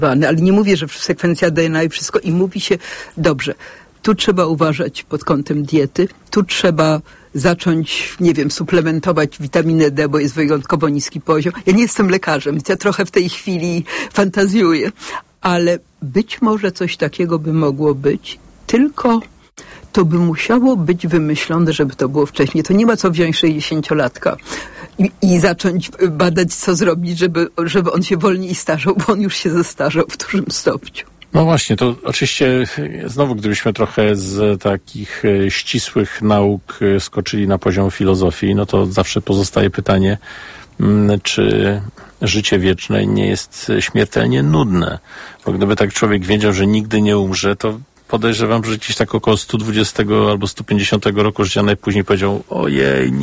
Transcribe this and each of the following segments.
ale nie mówię, że sekwencja DNA i wszystko i mówi się, dobrze, tu trzeba uważać pod kątem diety, tu trzeba zacząć, nie wiem, suplementować witaminę D, bo jest wyjątkowo niski poziom. Ja nie jestem lekarzem, więc ja trochę w tej chwili fantazjuję, ale być może coś takiego by mogło być, tylko to by musiało być wymyślone, żeby to było wcześniej. To nie ma co wziąć 60-latka i zacząć badać, co zrobić, żeby on się wolniej starzał, bo on już się zestarzał w dużym stopniu. No właśnie, to oczywiście znowu gdybyśmy trochę z takich ścisłych nauk skoczyli na poziom filozofii, no to zawsze pozostaje pytanie, czy życie wieczne nie jest śmiertelnie nudne. Bo gdyby tak człowiek wiedział, że nigdy nie umrze, to podejrzewam, że gdzieś tak około 120 albo 150 roku życia najpóźniej powiedział, ojej,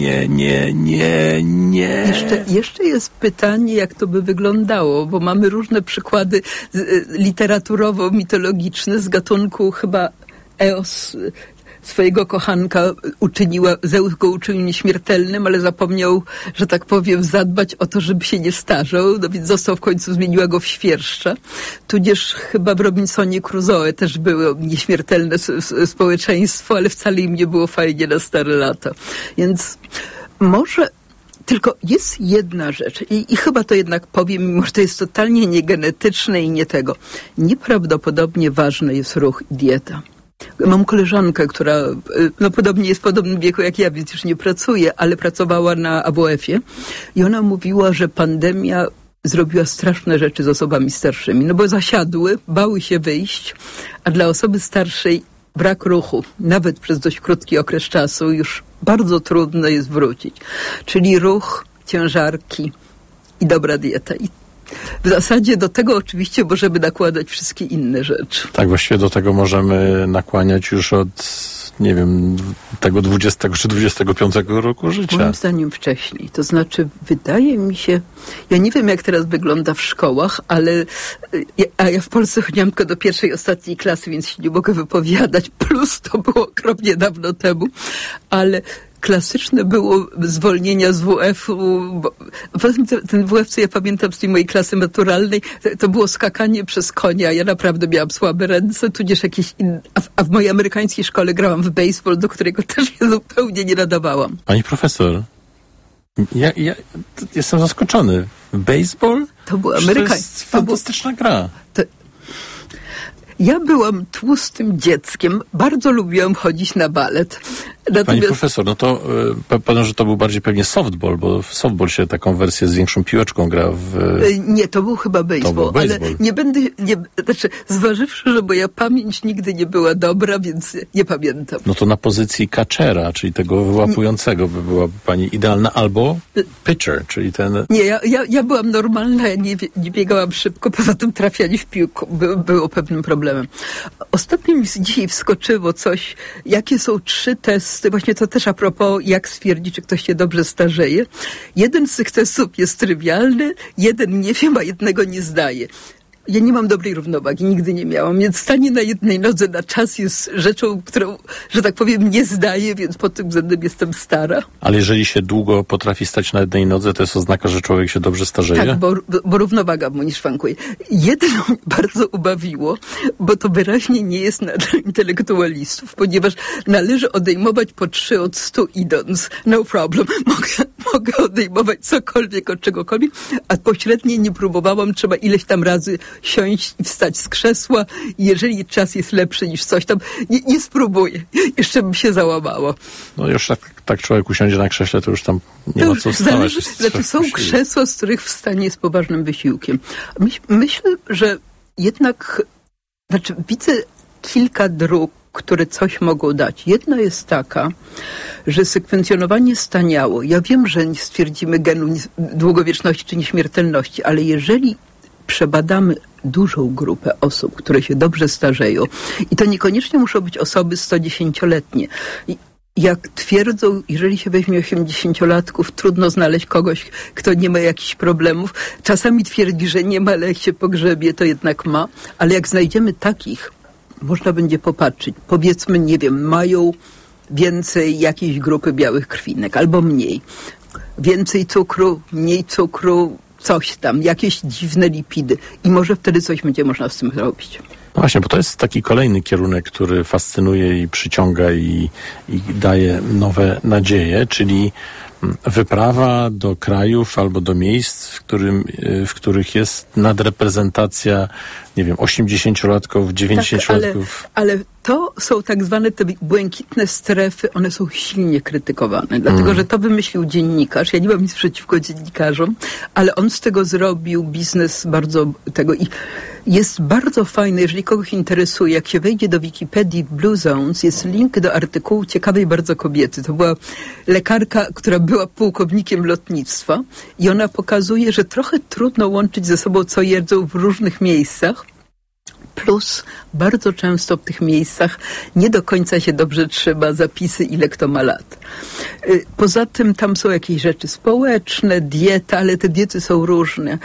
nie. Jeszcze jest pytanie, jak to by wyglądało, bo mamy różne przykłady literaturowo-mitologiczne z gatunku chyba Eos swojego kochanka Zeus go uczynił nieśmiertelnym, ale zapomniał, że tak powiem, zadbać o to, żeby się nie starzał, no więc został w końcu, zmieniła go w świerszcza. Tudzież chyba w Robinsonie Crusoe też było nieśmiertelne społeczeństwo, ale wcale im nie było fajnie na stare lata. Więc może tylko jest jedna rzecz i chyba to jednak powiem, mimo że to jest totalnie niegenetyczne i nie tego. Nieprawdopodobnie ważny jest ruch i dieta. Mam koleżankę, która podobnie jest w podobnym wieku jak ja, więc już nie pracuje, ale pracowała na AWF-ie i ona mówiła, że pandemia zrobiła straszne rzeczy z osobami starszymi, no bo zasiadły, bały się wyjść, a dla osoby starszej brak ruchu, nawet przez dość krótki okres czasu, już bardzo trudno jest wrócić. Czyli ruch, ciężarki i dobra dieta. I w zasadzie do tego oczywiście możemy nakładać wszystkie inne rzeczy. Tak, właściwie do tego możemy nakłaniać już od, nie wiem, tego 20 czy 25 roku życia. Moim zdaniem wcześniej. To znaczy, wydaje mi się, ja nie wiem, jak teraz wygląda w szkołach, ale ja w Polsce chodziłam tylko do pierwszej, ostatniej klasy, więc się nie mogę wypowiadać. Plus to było okropnie dawno temu, ale klasyczne było zwolnienia z WF-u. Ten WF, co ja pamiętam z tej mojej klasy maturalnej, to było skakanie przez konia. Ja naprawdę miałam słabe ręce, tudzież jakieś inne. A w mojej amerykańskiej szkole grałam w baseball, do którego też się zupełnie nie nadawałam. Pani profesor, ja jestem zaskoczony. Baseball? To była To jest fantastyczna gra. Ja byłam tłustym dzieckiem, bardzo lubiłam chodzić na balet. Natomiast... Pani profesor, no to powiem, że to był bardziej pewnie softball, bo w softball się taką wersję z większą piłeczką gra w... Nie, to był chyba baseball, ale nie będę, zważywszy, że moja pamięć nigdy nie była dobra, więc nie pamiętam. No to na pozycji catchera, czyli tego wyłapującego by była pani idealna, albo pitcher, czyli ten... Nie, ja byłam normalna, ja nie biegałam szybko, poza tym trafianie w piłkę było pewnym problemem. Ostatnio mi dzisiaj wskoczyło coś, jakie są 3 testy, właśnie to też a propos, jak stwierdzić, czy ktoś się dobrze starzeje. Jeden z tych testów jest trywialny, jeden nie wiem, a jednego nie zdaje. Ja nie mam dobrej równowagi, nigdy nie miałam, więc stanie na jednej nodze na czas jest rzeczą, którą, że tak powiem, nie zdaję, więc pod tym względem jestem stara. Ale jeżeli się długo potrafi stać na jednej nodze, to jest oznaka, że człowiek się dobrze starzeje? Tak, bo równowaga mu nie szwankuje. Jedno mnie bardzo ubawiło, bo to wyraźnie nie jest dla intelektualistów, ponieważ należy odejmować po 3 od 100 idąc. No problem. Mogę odejmować cokolwiek od czegokolwiek, a pośrednie nie próbowałam, trzeba ileś tam razy siąść i wstać z krzesła. Jeżeli czas jest lepszy niż coś tam, nie spróbuję. Jeszcze bym się załamała. No już tak człowiek usiądzie na krześle, to już tam nie ma co wstawać. Znaczy są krzesła, z których wstanie jest poważnym wysiłkiem. Myślę, że jednak, widzę kilka dróg, które coś mogą dać. Jedna jest taka, że sekwencjonowanie staniało. Ja wiem, że nie stwierdzimy genu długowieczności czy nieśmiertelności, ale jeżeli przebadamy dużą grupę osób, które się dobrze starzeją, i to niekoniecznie muszą być osoby 110-letnie. Jak twierdzą, jeżeli się weźmie 80-latków, trudno znaleźć kogoś, kto nie ma jakichś problemów. Czasami twierdzi, że nie ma, ale jak się pogrzebie, to jednak ma. Ale jak znajdziemy takich, można będzie popatrzeć. Powiedzmy, nie wiem, mają więcej jakiejś grupy białych krwinek albo mniej. Więcej cukru, mniej cukru, coś tam, jakieś dziwne lipidy i może wtedy coś będzie można z tym zrobić. No właśnie, bo to jest taki kolejny kierunek, który fascynuje i przyciąga i daje nowe nadzieje, czyli wyprawa do krajów albo do miejsc, w których jest nadreprezentacja, nie wiem, 80-latków, 90-latków. Tak, ale to są tak zwane te błękitne strefy, one są silnie krytykowane, dlatego że to wymyślił dziennikarz. Ja nie mam nic przeciwko dziennikarzom, ale on z tego zrobił biznes bardzo tego i jest bardzo fajne, jeżeli kogoś interesuje, jak się wejdzie do Wikipedii Blue Zones, jest link do artykułu ciekawej bardzo kobiety. To była lekarka, która była pułkownikiem lotnictwa i ona pokazuje, że trochę trudno łączyć ze sobą, co jedzą w różnych miejscach. Plus bardzo często w tych miejscach nie do końca się dobrze trzyma zapisy, ile kto ma lat. Poza tym tam są jakieś rzeczy społeczne, dieta, ale te diety są różne.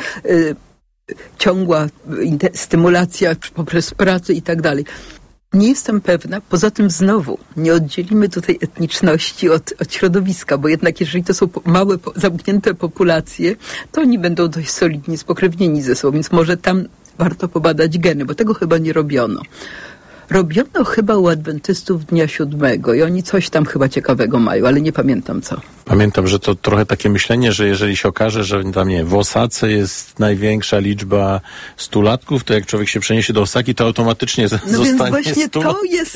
Ciągła stymulacja poprzez pracę i tak dalej. Nie jestem pewna, poza tym znowu nie oddzielimy tutaj etniczności od środowiska, bo jednak jeżeli to są małe, zamknięte populacje, to oni będą dość solidnie spokrewnieni ze sobą, więc może tam warto pobadać geny, bo tego chyba nie robiono. Robiono chyba u adwentystów Dnia Siódmego i oni coś tam chyba ciekawego mają, ale nie pamiętam co. Pamiętam, że to trochę takie myślenie, że jeżeli się okaże, że tam nie, w Osace jest największa liczba stulatków, to jak człowiek się przeniesie do Osaki, to automatycznie zostanie więc właśnie 100.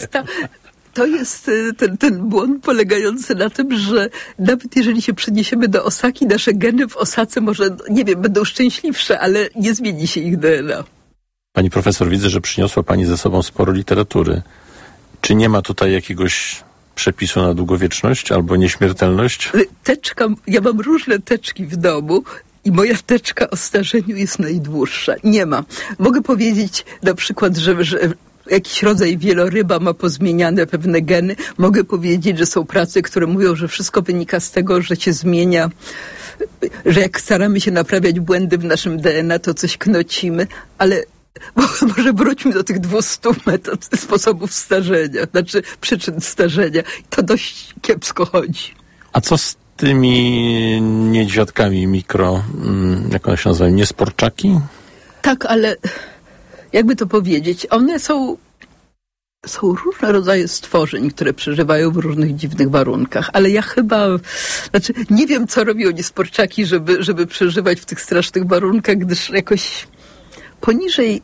To jest ten błąd polegający na tym, że nawet jeżeli się przeniesiemy do Osaki, nasze geny w Osace może, nie wiem, będą szczęśliwsze, ale nie zmieni się ich DNA. Pani profesor, widzę, że przyniosła pani ze sobą sporo literatury. Czy nie ma tutaj jakiegoś przepisu na długowieczność albo nieśmiertelność? Teczka, ja mam różne teczki w domu i moja teczka o starzeniu jest najdłuższa. Nie ma. Mogę powiedzieć na przykład, że jakiś rodzaj wieloryba ma pozmieniane pewne geny. Mogę powiedzieć, że są prace, które mówią, że wszystko wynika z tego, że się zmienia, że jak staramy się naprawiać błędy w naszym DNA, to coś knocimy, ale może wróćmy do tych 200 metod sposobów starzenia, znaczy przyczyn starzenia. To dość kiepsko chodzi. A co z tymi niedźwiadkami jak one się nazywają, niesporczaki? Tak, ale jakby to powiedzieć, one są różne rodzaje stworzeń, które przeżywają w różnych dziwnych warunkach, ale ja chyba, nie wiem, co robią niesporczaki, żeby przeżywać w tych strasznych warunkach, gdyż jakoś poniżej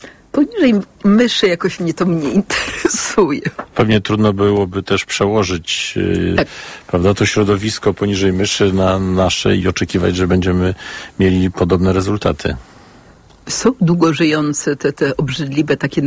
myszy jakoś mnie to nie interesuje. Pewnie trudno byłoby też przełożyć prawda, to środowisko poniżej myszy na nasze i oczekiwać, że będziemy mieli podobne rezultaty. Są długo żyjące te obrzydliwe, takie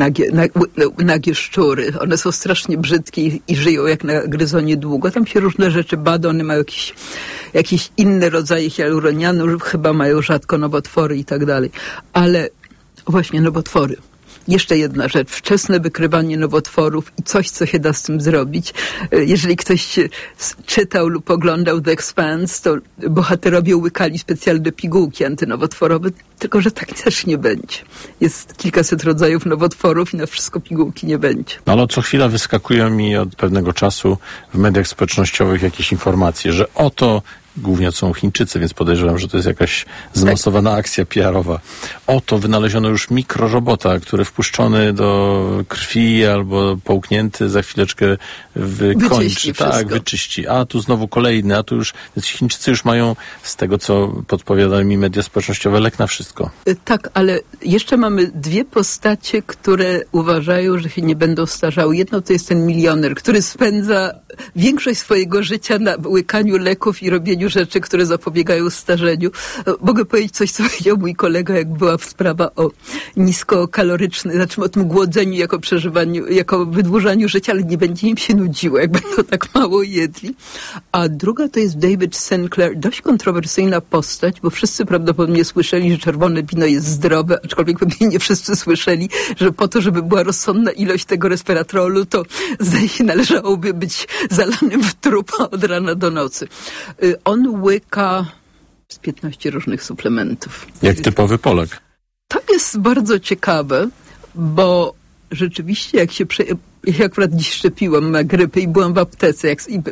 nagie szczury. One są strasznie brzydkie i żyją jak na gryzonie długo. Tam się różne rzeczy bada, one mają jakieś inne rodzaje hialuronianu, chyba mają rzadko nowotwory i tak dalej. Ale właśnie nowotwory. Jeszcze jedna rzecz, wczesne wykrywanie nowotworów i coś, co się da z tym zrobić. Jeżeli ktoś czytał lub oglądał The Expanse, to bohaterowie łykali specjalne pigułki antynowotworowe, tylko że tak też nie będzie. Jest kilkaset rodzajów nowotworów i na wszystko pigułki nie będzie. No ale co chwila wyskakują mi od pewnego czasu w mediach społecznościowych jakieś informacje, że oto głównie to są Chińczycy, więc podejrzewam, że to jest jakaś zmasowana akcja PR-owa. Oto wynaleziono już mikrorobota, który wpuszczony do krwi albo połknięty za chwileczkę wykończy. Tak, wyczyści. A tu znowu kolejny, a tu już Chińczycy już mają, z tego co podpowiadają mi media społecznościowe, lek na wszystko. Tak, ale jeszcze mamy dwie postacie, które uważają, że się nie będą starzały. Jedno to jest ten milioner, który spędza większość swojego życia na łykaniu leków i robieniu rzeczy, które zapobiegają starzeniu. Mogę powiedzieć coś, co powiedział mój kolega, jak była sprawa o niskokalorycznym, znaczy o tym głodzeniu jako przeżywaniu, jako wydłużaniu życia, ale nie będzie im się nudziło, jak będą tak mało jedli. A druga to jest David Sinclair, dość kontrowersyjna postać, bo wszyscy prawdopodobnie słyszeli, że czerwone wino jest zdrowe, aczkolwiek pewnie nie wszyscy słyszeli, że po to, żeby była rozsądna ilość tego resveratrolu, to zdaje się należałoby być zalanym w trupa od rana do nocy. On łyka z 15 różnych suplementów. Jak typowy Polak. To jest bardzo ciekawe, bo rzeczywiście jak się Ja akurat dziś szczepiłam na grypę i byłam w aptece,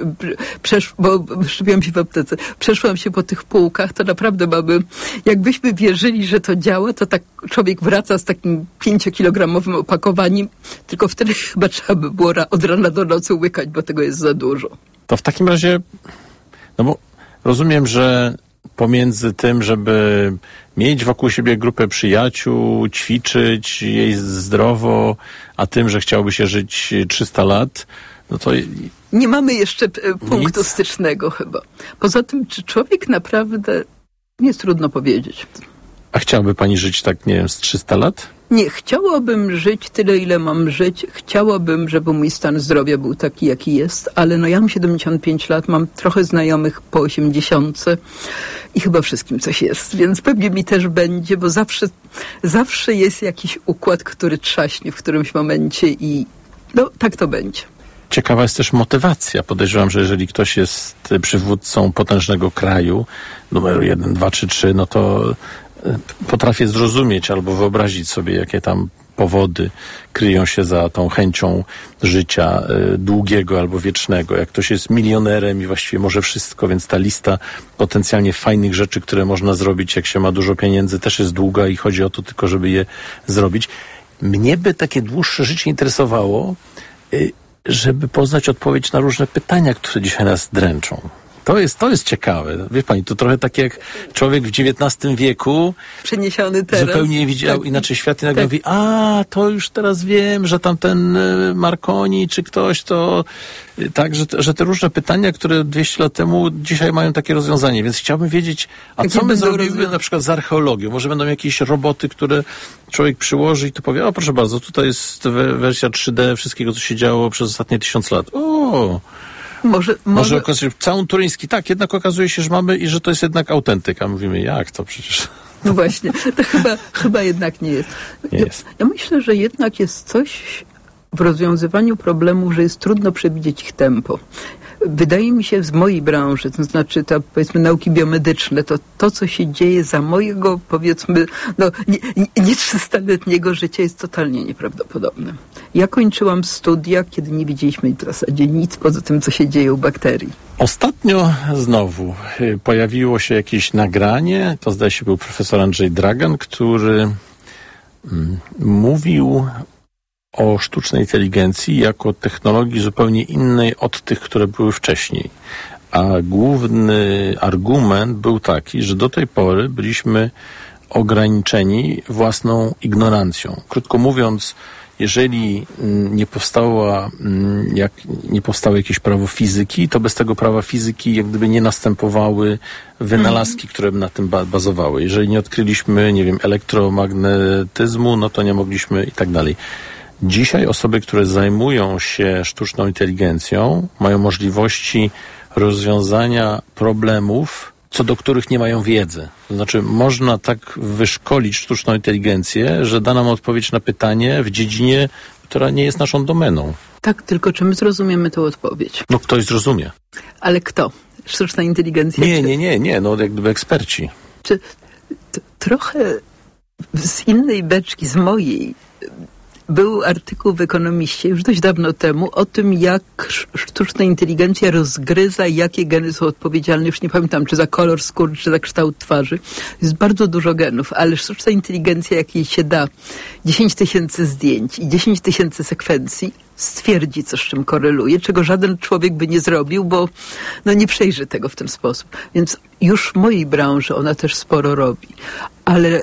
bo szczepiłam się w aptece. Przeszłam się po tych półkach, to naprawdę jakbyśmy wierzyli, że to działa, to tak człowiek wraca z takim 5-kilogramowym opakowaniem, tylko wtedy chyba trzeba by było od rana do nocy łykać, bo tego jest za dużo. To w takim razie, no bo rozumiem, że pomiędzy tym, żeby mieć wokół siebie grupę przyjaciół, ćwiczyć, jeść zdrowo, a tym, że chciałby się żyć 300 lat, no to... Nie mamy jeszcze punktu stycznego chyba. Poza tym, czy człowiek naprawdę... Jest trudno powiedzieć. A chciałaby pani żyć tak, nie wiem, z 300 lat? Nie, chciałabym żyć tyle, ile mam żyć. Chciałabym, żeby mój stan zdrowia był taki, jaki jest, ale ja mam 75 lat, mam trochę znajomych po 80 i chyba wszystkim coś jest, więc pewnie mi też będzie, bo zawsze jest jakiś układ, który trzaśnie w którymś momencie i tak to będzie. Ciekawa jest też motywacja. Podejrzewam, że jeżeli ktoś jest przywódcą potężnego kraju, numer 1, 2 czy 3, no to potrafię zrozumieć albo wyobrazić sobie, jakie tam powody kryją się za tą chęcią życia długiego albo wiecznego. Jak ktoś jest milionerem i właściwie może wszystko, więc ta lista potencjalnie fajnych rzeczy, które można zrobić, jak się ma dużo pieniędzy, też jest długa i chodzi o to tylko, żeby je zrobić. Mnie by takie dłuższe życie interesowało, żeby poznać odpowiedź na różne pytania, które dzisiaj nas dręczą. To jest ciekawe. Wie pani, to trochę tak jak człowiek w XIX wieku przeniesiony teraz. Zupełnie widział inaczej świat i nagle mówi, to już teraz wiem, że tamten Marconi czy ktoś to... Tak, że te różne pytania, które 200 lat temu dzisiaj mają takie rozwiązanie. Więc chciałbym wiedzieć, co my zrobimy na przykład z archeologią? Może będą jakieś roboty, które człowiek przyłoży i to powie, proszę bardzo, tutaj jest wersja 3D wszystkiego, co się działo przez ostatnie 1000 lat. Może okazuje się, całun turyński, tak, jednak okazuje się, że mamy i że to jest jednak autentyka. Mówimy, jak to przecież... No właśnie, to chyba jednak nie jest. Ja myślę, że jednak jest coś w rozwiązywaniu problemów, że jest trudno przewidzieć ich tempo. Wydaje mi się z mojej branży, to znaczy powiedzmy nauki biomedyczne, to co się dzieje za mojego, powiedzmy, nie 300-letniego życia jest totalnie nieprawdopodobne. Ja kończyłam studia, kiedy nie wiedzieliśmy w zasadzie nic poza tym, co się dzieje u bakterii. Ostatnio znowu pojawiło się jakieś nagranie, to zdaje się był profesor Andrzej Dragan, który mówił o sztucznej inteligencji jako technologii zupełnie innej od tych, które były wcześniej. A główny argument był taki, że do tej pory byliśmy ograniczeni własną ignorancją. Krótko mówiąc, jeżeli nie powstało jakieś prawo fizyki, to bez tego prawa fizyki jak gdyby nie następowały wynalazki, które by na tym bazowały. Jeżeli nie odkryliśmy, elektromagnetyzmu, no to nie mogliśmy i tak dalej. Dzisiaj osoby, które zajmują się sztuczną inteligencją, mają możliwości rozwiązania problemów, co do których nie mają wiedzy. To znaczy, można tak wyszkolić sztuczną inteligencję, że da nam odpowiedź na pytanie w dziedzinie, która nie jest naszą domeną. Tak, tylko czy my zrozumiemy tę odpowiedź? No ktoś zrozumie. Ale kto? Sztuczna inteligencja? Nie, jak gdyby eksperci. Czy trochę z innej beczki, z mojej, był artykuł w Ekonomiście już dość dawno temu o tym, jak sztuczna inteligencja rozgryza, jakie geny są odpowiedzialne. Już nie pamiętam, czy za kolor skóry, czy za kształt twarzy. Jest bardzo dużo genów, ale sztuczna inteligencja, jak jej się da 10 000 zdjęć i 10 000 sekwencji, stwierdzi, co z czym koreluje, czego żaden człowiek by nie zrobił, bo nie przejrzy tego w ten sposób. Więc już w mojej branży ona też sporo robi. Ale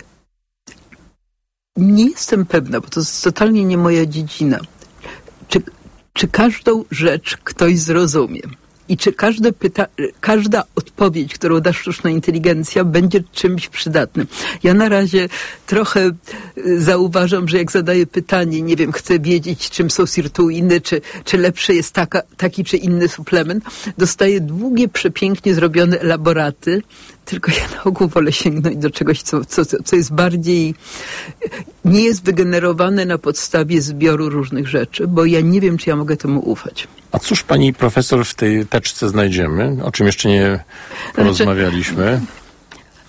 nie jestem pewna, bo to jest totalnie nie moja dziedzina. Czy każdą rzecz ktoś zrozumie? I czy każda odpowiedź, którą da sztuczna inteligencja, będzie czymś przydatnym? Ja na razie trochę zauważam, że jak zadaję pytanie, nie wiem, chcę wiedzieć, czym są sirtuiny, czy lepszy jest taki czy inny suplement, dostaję długie, przepięknie zrobione elaboraty, tylko ja na ogół wolę sięgnąć do czegoś, co jest bardziej... nie jest wygenerowane na podstawie zbioru różnych rzeczy, bo ja nie wiem, czy ja mogę temu ufać. A cóż pani profesor w tej teczce znajdziemy, o czym jeszcze nie porozmawialiśmy?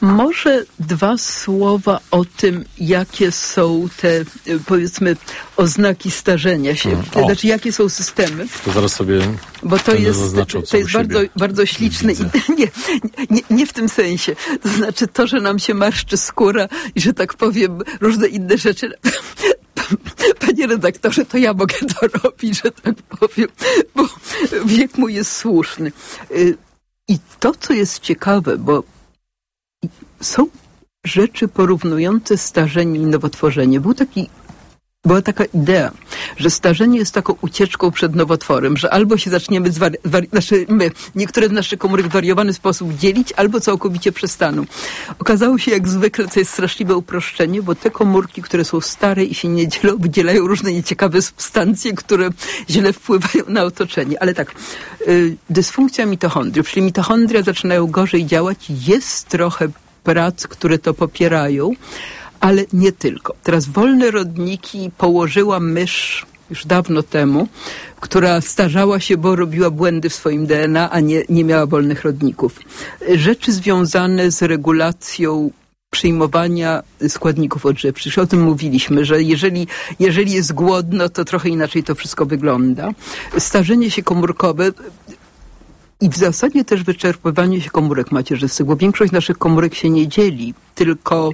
Może 2 słowa o tym, jakie są te, powiedzmy, oznaki starzenia się. Znaczy, jakie są systemy. To zaraz sobie bo to jest bardzo, bardzo śliczne. Nie w tym sensie. To znaczy to, że nam się marszczy skóra i, że tak powiem, różne inne rzeczy. Panie redaktorze, to ja mogę to robić, że tak powiem, bo wiek mój jest słuszny. I to, co jest ciekawe, bo są rzeczy porównujące starzenie i nowotworzenie. Była taka idea, że starzenie jest taką ucieczką przed nowotworem, że albo się zaczniemy niektóre z naszych komórek w wariowany sposób dzielić, albo całkowicie przestaną. Okazało się, jak zwykle, to jest straszliwe uproszczenie, bo te komórki, które są stare i się nie dzielą, wydzielają różne nieciekawe substancje, które źle wpływają na otoczenie. Ale tak, dysfunkcja mitochondriów, czyli mitochondria zaczynają gorzej działać, jest trochę prac, które to popierają, ale nie tylko. Teraz wolne rodniki położyła mysz już dawno temu, która starzała się, bo robiła błędy w swoim DNA, a nie miała wolnych rodników. Rzeczy związane z regulacją przyjmowania składników odżywczych. O tym mówiliśmy, że jeżeli jest głodno, to trochę inaczej to wszystko wygląda. Starzenie się komórkowe i w zasadzie też wyczerpywanie się komórek macierzystych, bo większość naszych komórek się nie dzieli, tylko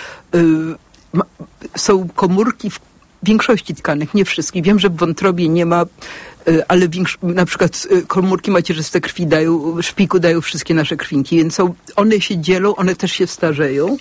są komórki w większości tkanek, nie wszystkich. Wiem, że w wątrobie nie ma, ale na przykład komórki macierzyste krwi szpiku dają wszystkie nasze krwinki, więc one się dzielą, one też się starzeją.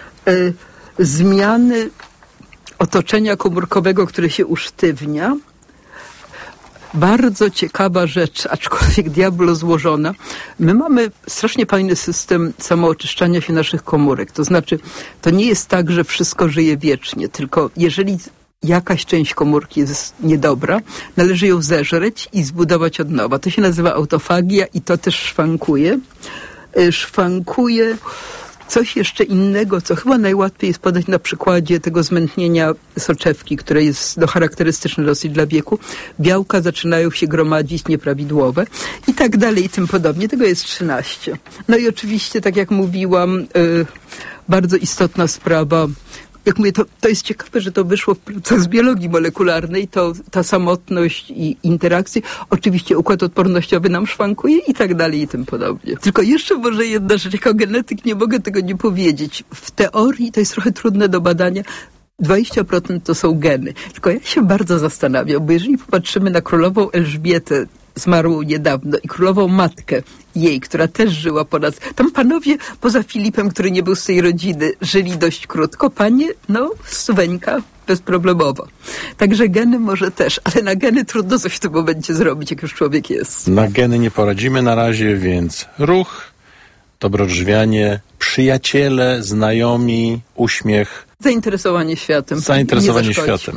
Zmiany otoczenia komórkowego, które się usztywnia. Bardzo ciekawa rzecz, aczkolwiek diablo złożona. My mamy strasznie fajny system samooczyszczania się naszych komórek. To znaczy, to nie jest tak, że wszystko żyje wiecznie, tylko jeżeli jakaś część komórki jest niedobra, należy ją zeżreć i zbudować od nowa. To się nazywa autofagia i to też szwankuje. Szwankuje coś jeszcze innego, co chyba najłatwiej jest podać na przykładzie tego zmętnienia soczewki, które jest charakterystyczne dosyć dla wieku. Białka zaczynają się gromadzić nieprawidłowe i tak dalej i tym podobnie. Tego jest 13. No i oczywiście, tak jak mówiłam, bardzo istotna sprawa. Jak mówię, to jest ciekawe, że to wyszło w pracach z biologii molekularnej, to ta samotność i interakcje. Oczywiście układ odpornościowy nam szwankuje i tak dalej i tym podobnie. Tylko jeszcze może jedna rzecz, jako genetyk nie mogę tego nie powiedzieć. W teorii to jest trochę trudne do badania. 20% to są geny. Tylko ja się bardzo zastanawiam, bo jeżeli popatrzymy na królową Elżbietę, zmarłą niedawno, i królową matkę jej, która też żyła tam panowie, poza Filipem, który nie był z tej rodziny, żyli dość krótko. Panie, suweńka, bezproblemowo. Także geny może też, ale na geny trudno coś w tym momencie zrobić, jak już człowiek jest. Na geny nie poradzimy na razie, więc ruch, dobrodrzwianie, przyjaciele, znajomi, uśmiech. Zainteresowanie światem. Zainteresowanie światem.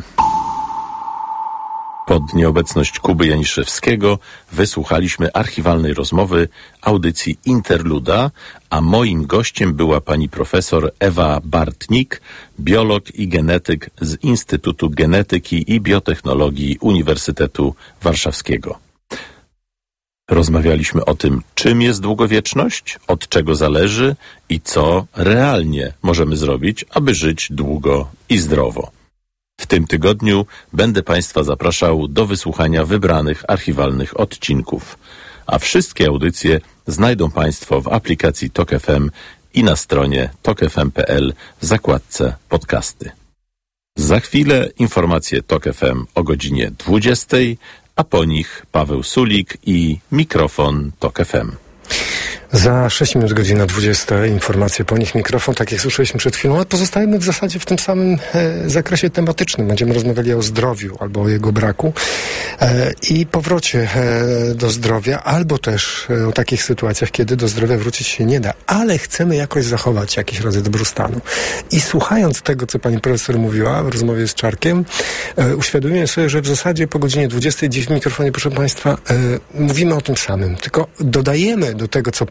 Pod nieobecność Kuby Janiszewskiego wysłuchaliśmy archiwalnej rozmowy audycji Interluda, a moim gościem była pani profesor Ewa Bartnik, biolog i genetyk z Instytutu Genetyki i Biotechnologii Uniwersytetu Warszawskiego. Rozmawialiśmy o tym, czym jest długowieczność, od czego zależy i co realnie możemy zrobić, aby żyć długo i zdrowo. W tym tygodniu będę Państwa zapraszał do wysłuchania wybranych archiwalnych odcinków, a wszystkie audycje znajdą Państwo w aplikacji TOK FM i na stronie tokfm.pl w zakładce podcasty. Za chwilę informacje TOK FM o godzinie 20, a po nich Paweł Sulik i mikrofon TOK FM. Za 6 minut godzina 20, informacje po nich, mikrofon, tak jak słyszeliśmy przed chwilą, ale pozostajemy w zasadzie w tym samym zakresie tematycznym. Będziemy rozmawiali o zdrowiu albo o jego braku i powrocie do zdrowia, albo też o takich sytuacjach, kiedy do zdrowia wrócić się nie da, ale chcemy jakoś zachować jakiś rodzaj dobrostanu. I słuchając tego, co pani profesor mówiła w rozmowie z Czarkiem, uświadomiłem sobie, że w zasadzie po godzinie 20 dziś w mikrofonie, proszę państwa, mówimy o tym samym, tylko dodajemy do tego, co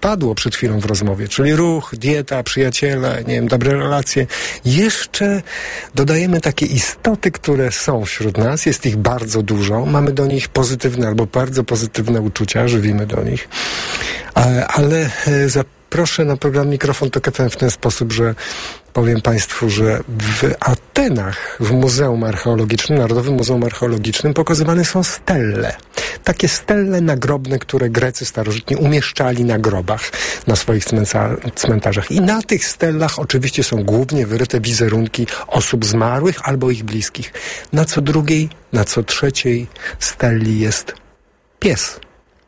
padło przed chwilą w rozmowie, czyli ruch, dieta, przyjaciele, nie wiem, dobre relacje, jeszcze dodajemy takie istoty, które są wśród nas, jest ich bardzo dużo, mamy do nich pozytywne albo bardzo pozytywne uczucia, żywimy do nich, ale zaproszę na program Mikrofon Tok FM w ten sposób, że powiem Państwu, że w Atenach, w Muzeum Archeologicznym, Narodowym Muzeum Archeologicznym pokazywane są stelle. Takie stelle nagrobne, które Grecy starożytni umieszczali na grobach, na swoich cmentarzach. I na tych stellach oczywiście są głównie wyryte wizerunki osób zmarłych albo ich bliskich. Na co drugiej, na co trzeciej stelli jest pies.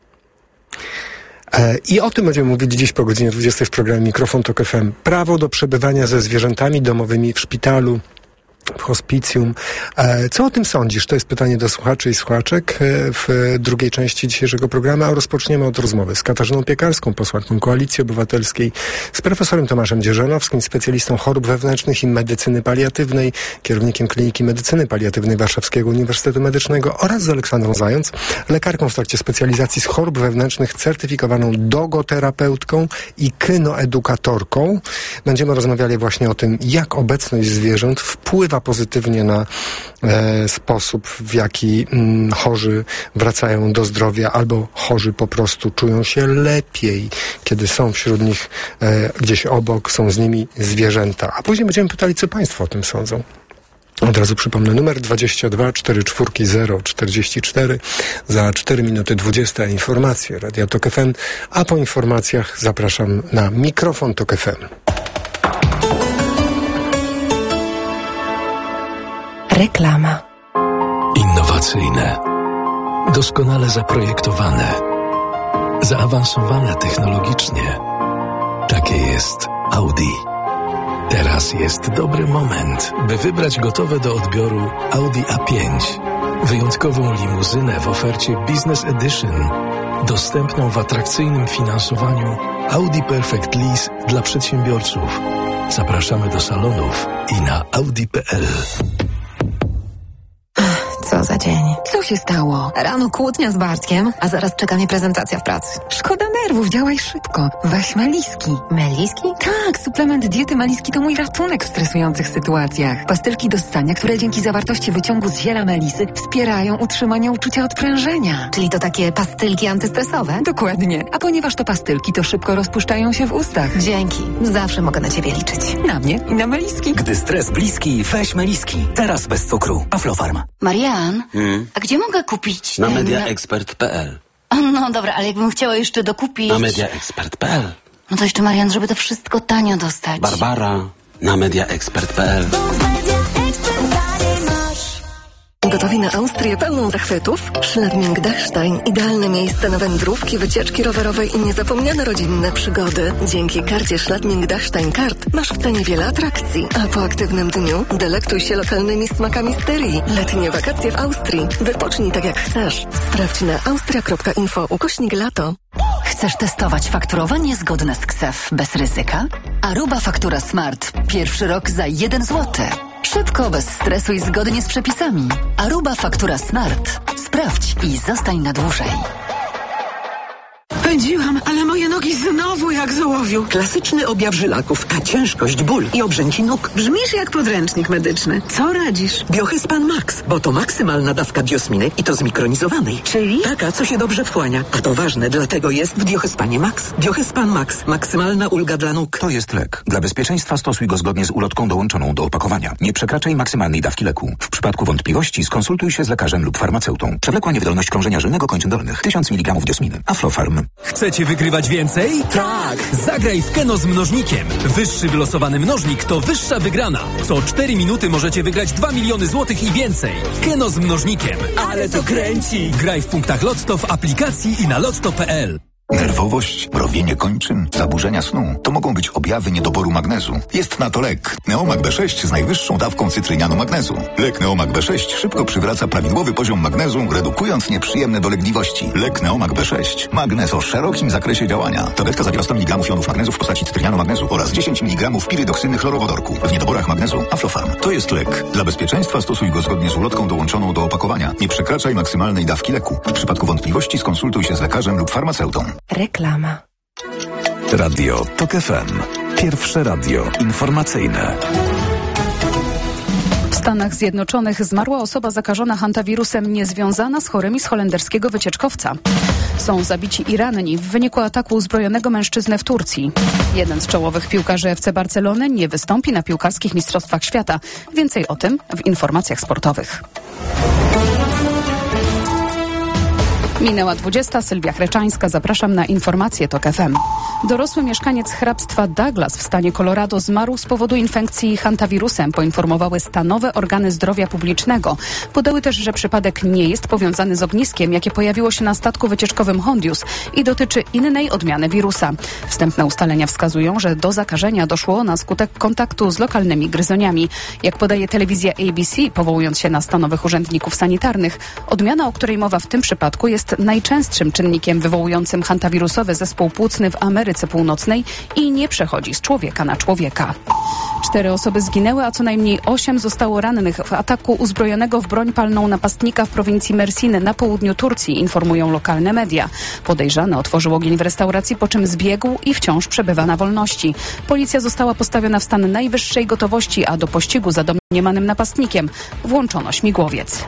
I o tym będziemy mówić dziś po godzinie 20 w programie Mikrofon Tok FM. Prawo do przebywania ze zwierzętami domowymi w szpitalu, w hospicjum. Co o tym sądzisz? To jest pytanie do słuchaczy i słuchaczek w drugiej części dzisiejszego programu, a rozpoczniemy od rozmowy z Katarzyną Piekarską, posłanką Koalicji Obywatelskiej, z profesorem Tomaszem Dzierżanowskim, specjalistą chorób wewnętrznych i medycyny paliatywnej, kierownikiem Kliniki Medycyny Paliatywnej Warszawskiego Uniwersytetu Medycznego oraz z Aleksandrą Zając, lekarką w trakcie specjalizacji z chorób wewnętrznych, certyfikowaną dogoterapeutką i kynoedukatorką. Będziemy rozmawiali właśnie o tym, jak obecność zwierząt wpływa pozytywnie na sposób, w jaki chorzy wracają do zdrowia, albo chorzy po prostu czują się lepiej, kiedy są wśród nich gdzieś obok, są z nimi zwierzęta. A później będziemy pytali, co Państwo o tym sądzą. Od razu przypomnę, numer 22 44 044. Za 4 minuty 20 informacje Radia Tok FM, a po informacjach zapraszam na Mikrofon Tok FM. Reklama. Innowacyjne, doskonale zaprojektowane, zaawansowane technologicznie. Takie jest Audi. Teraz jest dobry moment, by wybrać gotowe do odbioru Audi A5. Wyjątkową limuzynę w ofercie Business Edition, dostępną w atrakcyjnym finansowaniu Audi Perfect Lease dla przedsiębiorców. Zapraszamy do salonów i na audi.pl. Co za dzień. Co się stało? Rano kłótnia z Bartkiem, a zaraz czeka mnie prezentacja w pracy. Szkoda nerwów, działaj szybko. Weź Meliski. Meliski? Tak, suplement diety Meliski to mój ratunek w stresujących sytuacjach. Pastylki do ssania, które dzięki zawartości wyciągu z ziela melisy wspierają utrzymanie uczucia odprężenia. Czyli to takie pastylki antystresowe? Dokładnie. A ponieważ to pastylki, to szybko rozpuszczają się w ustach. Dzięki. Zawsze mogę na Ciebie liczyć. Na mnie i na Meliski. Gdy stres bliski, weź Meliski. Teraz bez cukru. Aflofarm. Marian, a gdzie mogę kupić Na mediaexpert.pl. No dobra, ale jakbym chciała jeszcze dokupić... Na mediaexpert.pl. No to jeszcze, Marian, żeby to wszystko tanio dostać. Barbara. Na mediaexpert.pl. Gotowi na Austrię pełną zachwytów? Schladming-Dachstein. Idealne miejsce na wędrówki, wycieczki rowerowe i niezapomniane rodzinne przygody. Dzięki karcie Schladming-Dachstein Kart masz w cenie wiele atrakcji, a po aktywnym dniu delektuj się lokalnymi smakami Styrii. Letnie wakacje w Austrii. Wypocznij tak jak chcesz. Sprawdź na austria.info/lato. Chcesz testować fakturowanie zgodne z KSEF bez ryzyka? Aruba Faktura Smart. Pierwszy rok za 1 zł. Szybko, bez stresu i zgodnie z przepisami. Aruba Faktura Smart. Sprawdź i zostań na dłużej. Pędziłam, ale moje nogi znowu jak z ołowiu. Klasyczny objaw żylaków, a ciężkość, ból i obrzęki nóg. Brzmisz jak podręcznik medyczny. Co radzisz? Biohyspan Max, bo to maksymalna dawka biosminy i to zmikronizowanej. Czyli? Taka, co się dobrze wchłania. A to ważne, dlatego jest w Biohyspanie Max. Biohyspan Max. Maksymalna ulga dla nóg. To jest lek. Dla bezpieczeństwa stosuj go zgodnie z ulotką dołączoną do opakowania. Nie przekraczaj maksymalnej dawki leku. W przypadku wątpliwości skonsultuj się z lekarzem lub farmaceutą. Przewlekła niewydolność krążenia żylnego kończyn dolnych. 1000 mg diosminy. Aflofarm. Chcecie wygrywać więcej? Tak! Zagraj w Keno z mnożnikiem. Wyższy wylosowany mnożnik to wyższa wygrana. Co 4 minuty możecie wygrać 2 miliony złotych i więcej. Keno z mnożnikiem. Ale to kręci! Graj w punktach Lotto, w aplikacji i na lotto.pl. Nerwowość, mrowienie kończyn, zaburzenia snu to mogą być objawy niedoboru magnezu. Jest na to lek. Neomag B6 z najwyższą dawką cytrynianu magnezu. Lek Neomag B6 szybko przywraca prawidłowy poziom magnezu, redukując nieprzyjemne dolegliwości. Lek Neomag B6. Magnez o szerokim zakresie działania. Tabletka zawiera 100 mg jonów magnezu w postaci cytrynianu magnezu oraz 10 mg pirydoksyny chlorowodorku. W niedoborach magnezu Aflofarm. To jest lek. Dla bezpieczeństwa stosuj go zgodnie z ulotką dołączoną do opakowania. Nie przekraczaj maksymalnej dawki leku. W przypadku wątpliwości skonsultuj się z lekarzem lub farmaceutą. Reklama. Radio TOK FM. Pierwsze radio informacyjne. W Stanach Zjednoczonych zmarła osoba zakażona hantawirusem niezwiązana z chorymi z holenderskiego wycieczkowca. Są zabici i ranni w wyniku ataku uzbrojonego mężczyznę w Turcji. Jeden z czołowych piłkarzy FC Barcelony nie wystąpi na piłkarskich mistrzostwach świata. Więcej o tym w informacjach sportowych. Minęła 20. Sylwia Chreczańska. Zapraszam na informacje TOK FM. Dorosły mieszkaniec hrabstwa Douglas w stanie Colorado zmarł z powodu infekcji hantawirusem, poinformowały stanowe organy zdrowia publicznego. Podały też, że przypadek nie jest powiązany z ogniskiem, jakie pojawiło się na statku wycieczkowym Hondius i dotyczy innej odmiany wirusa. Wstępne ustalenia wskazują, że do zakażenia doszło na skutek kontaktu z lokalnymi gryzoniami. Jak podaje telewizja ABC, powołując się na stanowych urzędników sanitarnych, odmiana, o której mowa w tym przypadku, jest najczęstszym czynnikiem wywołującym hantawirusowy zespół płucny w Ameryce Północnej i nie przechodzi z człowieka na człowieka. 4 osoby zginęły, a co najmniej 8 zostało rannych w ataku uzbrojonego w broń palną napastnika w prowincji Mersin na południu Turcji, informują lokalne media. Podejrzany otworzył ogień w restauracji, po czym zbiegł i wciąż przebywa na wolności. Policja została postawiona w stan najwyższej gotowości, a do pościgu za domniemanym napastnikiem włączono śmigłowiec.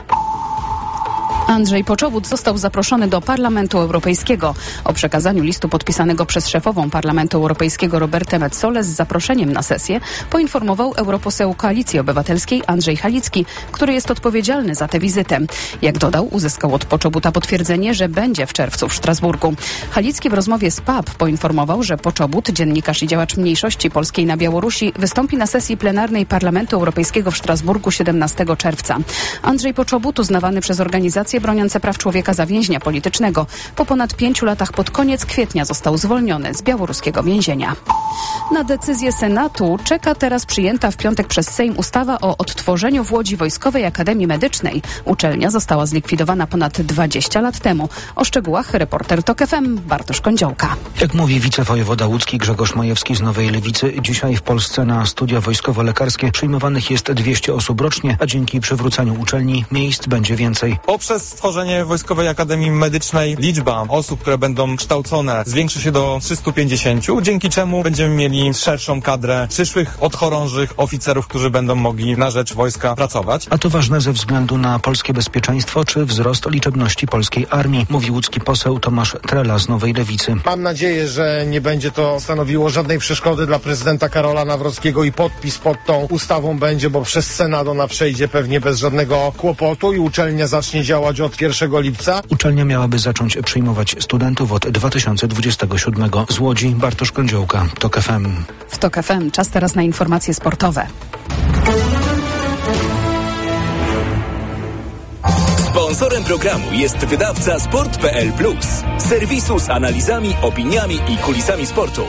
Andrzej Poczobut został zaproszony do Parlamentu Europejskiego. O przekazaniu listu podpisanego przez szefową Parlamentu Europejskiego Robertę Metsolę z zaproszeniem na sesję poinformował europoseł Koalicji Obywatelskiej Andrzej Halicki, który jest odpowiedzialny za tę wizytę. Jak dodał, uzyskał od Poczobuta potwierdzenie, że będzie w czerwcu w Strasburgu. Halicki w rozmowie z PAP poinformował, że Poczobut, dziennikarz i działacz mniejszości polskiej na Białorusi, wystąpi na sesji plenarnej Parlamentu Europejskiego w Strasburgu 17 czerwca. Andrzej Poczobut, uznawany przez organizacje broniące praw człowieka za więźnia politycznego, po ponad 5 latach pod koniec kwietnia został zwolniony z białoruskiego więzienia. Na decyzję Senatu czeka teraz przyjęta w piątek przez Sejm ustawa o odtworzeniu w Łodzi Wojskowej Akademii Medycznej. Uczelnia została zlikwidowana ponad 20 lat temu. O szczegółach reporter TOK FM Bartosz Kądziołka. Jak mówi wicewojewoda łódzki Grzegorz Majewski z Nowej Lewicy, dzisiaj w Polsce na studia wojskowo-lekarskie przyjmowanych jest 200 osób rocznie, a dzięki przywróceniu uczelni miejsc będzie więcej. Poprzez stworzenie Wojskowej Akademii Medycznej liczba osób, które będą kształcone, zwiększy się do 350, dzięki czemu będziemy mieli szerszą kadrę przyszłych odchorążych oficerów, którzy będą mogli na rzecz wojska pracować. A to ważne ze względu na polskie bezpieczeństwo czy wzrost liczebności polskiej armii, mówi łódzki poseł Tomasz Trela z Nowej Lewicy. Mam nadzieję, że nie będzie to stanowiło żadnej przeszkody dla prezydenta Karola Nawrockiego i podpis pod tą ustawą będzie, bo przez Senat ona przejdzie pewnie bez żadnego kłopotu i uczelnia zacznie działać od 1 lipca. Uczelnia miałaby zacząć przyjmować studentów od 2027. Z Łodzi Bartosz Kądziołka, TOK FM. W TOK FM czas teraz na informacje sportowe. Sponsorem programu jest wydawca Sport.pl Plus, serwisu z analizami, opiniami i kulisami sportu.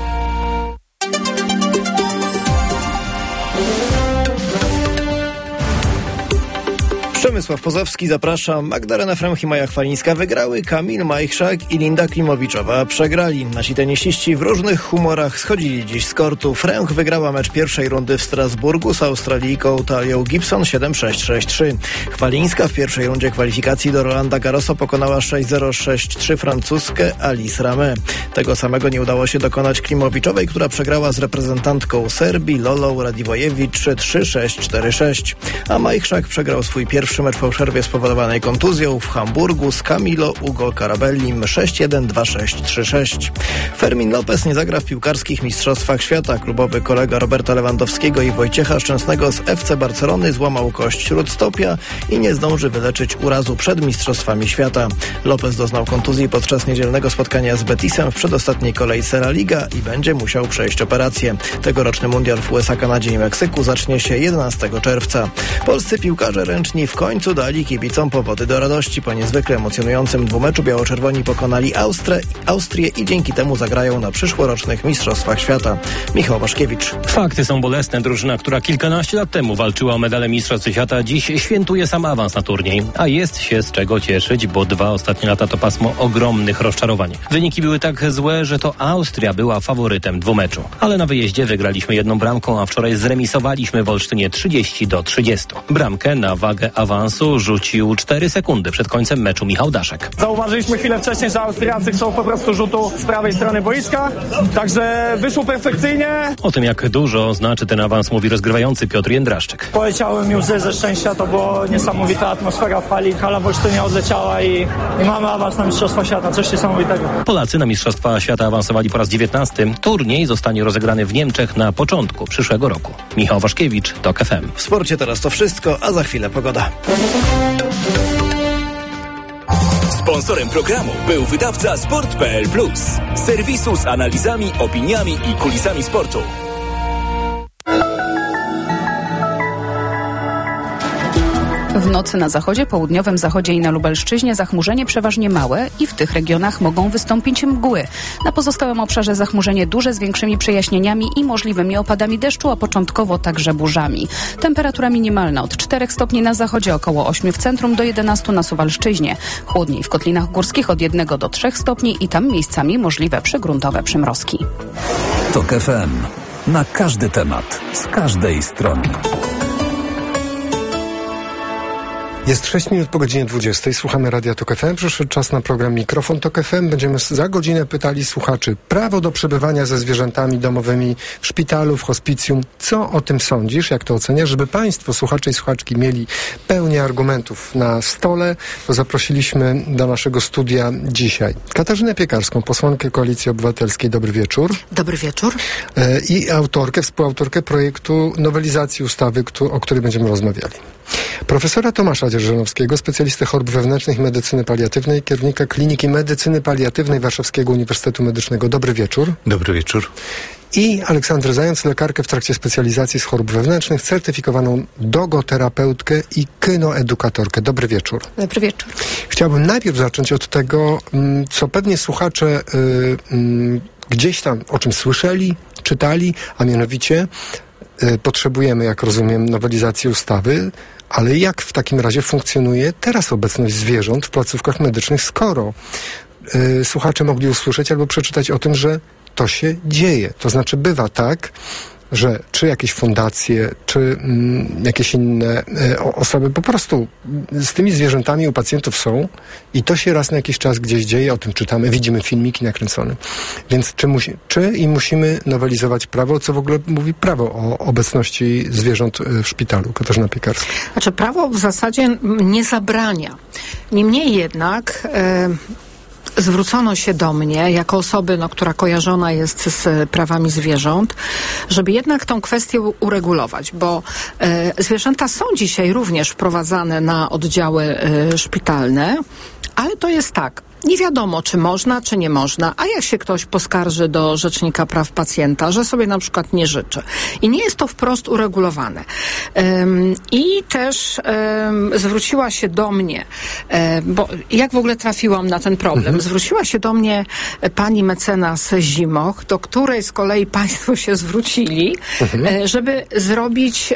Przemysław Pozowski, zapraszam. Magdalena Fręch i Maja Chwalińska wygrały, Kamil Majchrzak i Linda Klimowiczowa przegrali. Nasi tenisiści w różnych humorach schodzili dziś z kortu. Fręch wygrała mecz pierwszej rundy w Strasburgu z Australijką Talią Gibson 7-6-6-3. Chwalińska w pierwszej rundzie kwalifikacji do Rolanda Garrosa pokonała 6-0-6-3 francuskę Alice Ramé. Tego samego nie udało się dokonać Klimowiczowej, która przegrała z reprezentantką Serbii Lolą Radivojewicz 3-6-4-6. A Majchrzak przegrał swój pierwszy mecz po przerwie spowodowanej kontuzją w Hamburgu z Camilo Ugo Carabellim 6-1, 2-6, 3-6. Fermin Lopez nie zagra w piłkarskich mistrzostwach świata. Klubowy kolega Roberta Lewandowskiego i Wojciecha Szczęsnego z FC Barcelony złamał kość śródstopia i nie zdąży wyleczyć urazu przed mistrzostwami świata. Lopez doznał kontuzji podczas niedzielnego spotkania z Betisem w przedostatniej kolejce La Liga i będzie musiał przejść operację. Tegoroczny mundial w USA, Kanadzie i Meksyku zacznie się 11 czerwca. Polscy piłkarze ręczni w końcu dali kibicom powody do radości. Po niezwykle emocjonującym dwumeczu biało-czerwoni pokonali Austrię i dzięki temu zagrają na przyszłorocznych Mistrzostwach Świata. Michał Waszkiewicz. Fakty są bolesne. Drużyna, która kilkanaście lat temu walczyła o medale Mistrzostw Świata, dziś świętuje sam awans na turniej. A jest się z czego cieszyć, bo 2 ostatnie lata to pasmo ogromnych rozczarowań. Wyniki były tak złe, że to Austria była faworytem dwumeczu. Ale na wyjeździe wygraliśmy 1 bramką, a wczoraj zremisowaliśmy w Olsztynie 30-30. Bramkę na wagę awansu awansu rzucił 4 sekundy przed końcem meczu Michał Daszek. Zauważyliśmy chwilę wcześniej, że Austriacy chcą po prostu rzutu z prawej strony boiska, także wyszło perfekcyjnie. O tym, jak dużo znaczy ten awans, mówi rozgrywający Piotr Jędraszczyk. Poleciały mi łzy ze szczęścia, to było niesamowita atmosfera w hali, hala w Olsztynie odleciała i mamy awans na Mistrzostwa Świata, coś niesamowitego. Polacy na Mistrzostwa Świata awansowali po raz 19. Turniej zostanie rozegrany w Niemczech na początku przyszłego roku. Michał Waszkiewicz, TOK FM. W sporcie teraz to wszystko, a za chwilę pogoda. Sponsorem programu był wydawca Sport.pl Plus, serwisu z analizami, opiniami i kulisami sportu. W nocy na zachodzie, południowym zachodzie i na Lubelszczyźnie zachmurzenie przeważnie małe i w tych regionach mogą wystąpić mgły. Na pozostałym obszarze zachmurzenie duże z większymi przejaśnieniami i możliwymi opadami deszczu, a początkowo także burzami. Temperatura minimalna od 4 stopni na zachodzie, około 8 w centrum do 11 na Suwalszczyźnie. Chłodniej w kotlinach górskich od 1 do 3 stopni i tam miejscami możliwe przygruntowe przymrozki. TOK FM. Na każdy temat, z każdej strony. Jest 6 minut po godzinie 20. Słuchamy Radia TOK FM. Przyszedł czas na program Mikrofon TOK FM. Będziemy za godzinę pytali słuchaczy. Prawo do przebywania ze zwierzętami domowymi w szpitalu, w hospicjum. Co o tym sądzisz? Jak to oceniasz? Żeby Państwo, słuchacze i słuchaczki, mieli pełnię argumentów na stole, to zaprosiliśmy do naszego studia dzisiaj Katarzynę Piekarską, posłankę Koalicji Obywatelskiej. Dobry wieczór. Dobry wieczór. I współautorkę projektu nowelizacji ustawy, o której będziemy rozmawiali. Profesora Tomasza Dzierżanowskiego, specjalistę chorób wewnętrznych i medycyny paliatywnej, kierownika Kliniki Medycyny Paliatywnej Warszawskiego Uniwersytetu Medycznego. Dobry wieczór. Dobry wieczór. I Aleksandrę Zając, lekarkę w trakcie specjalizacji z chorób wewnętrznych, certyfikowaną dogoterapeutkę i kynoedukatorkę. Dobry wieczór. Dobry wieczór. Chciałbym najpierw zacząć od tego, co pewnie słuchacze gdzieś tam o czym słyszeli, czytali, a mianowicie potrzebujemy, jak rozumiem, nowelizacji ustawy, ale jak w takim razie funkcjonuje teraz obecność zwierząt w placówkach medycznych, skoro słuchacze mogli usłyszeć albo przeczytać o tym, że to się dzieje. To znaczy bywa tak, że czy jakieś fundacje, czy jakieś inne osoby po prostu z tymi zwierzętami u pacjentów są i to się raz na jakiś czas gdzieś dzieje, o tym czytamy, widzimy filmiki nakręcone. Więc musimy nowelizować prawo, co w ogóle mówi prawo o obecności zwierząt w szpitalu? Katarzyna Piekarska. Znaczy prawo w zasadzie nie zabrania. Niemniej jednak zwrócono się do mnie, jako osoby, która kojarzona jest z prawami zwierząt, żeby jednak tą kwestię uregulować, bo zwierzęta są dzisiaj również wprowadzane na oddziały szpitalne, ale to jest tak. Nie wiadomo, czy można, czy nie można, a jak się ktoś poskarży do Rzecznika Praw Pacjenta, że sobie na przykład nie życzy. I nie jest to wprost uregulowane. I też zwróciła się do mnie, bo jak w ogóle trafiłam na ten problem? Zwróciła się do mnie pani mecenas Zimoch, do której z kolei państwo się zwrócili, żeby zrobić,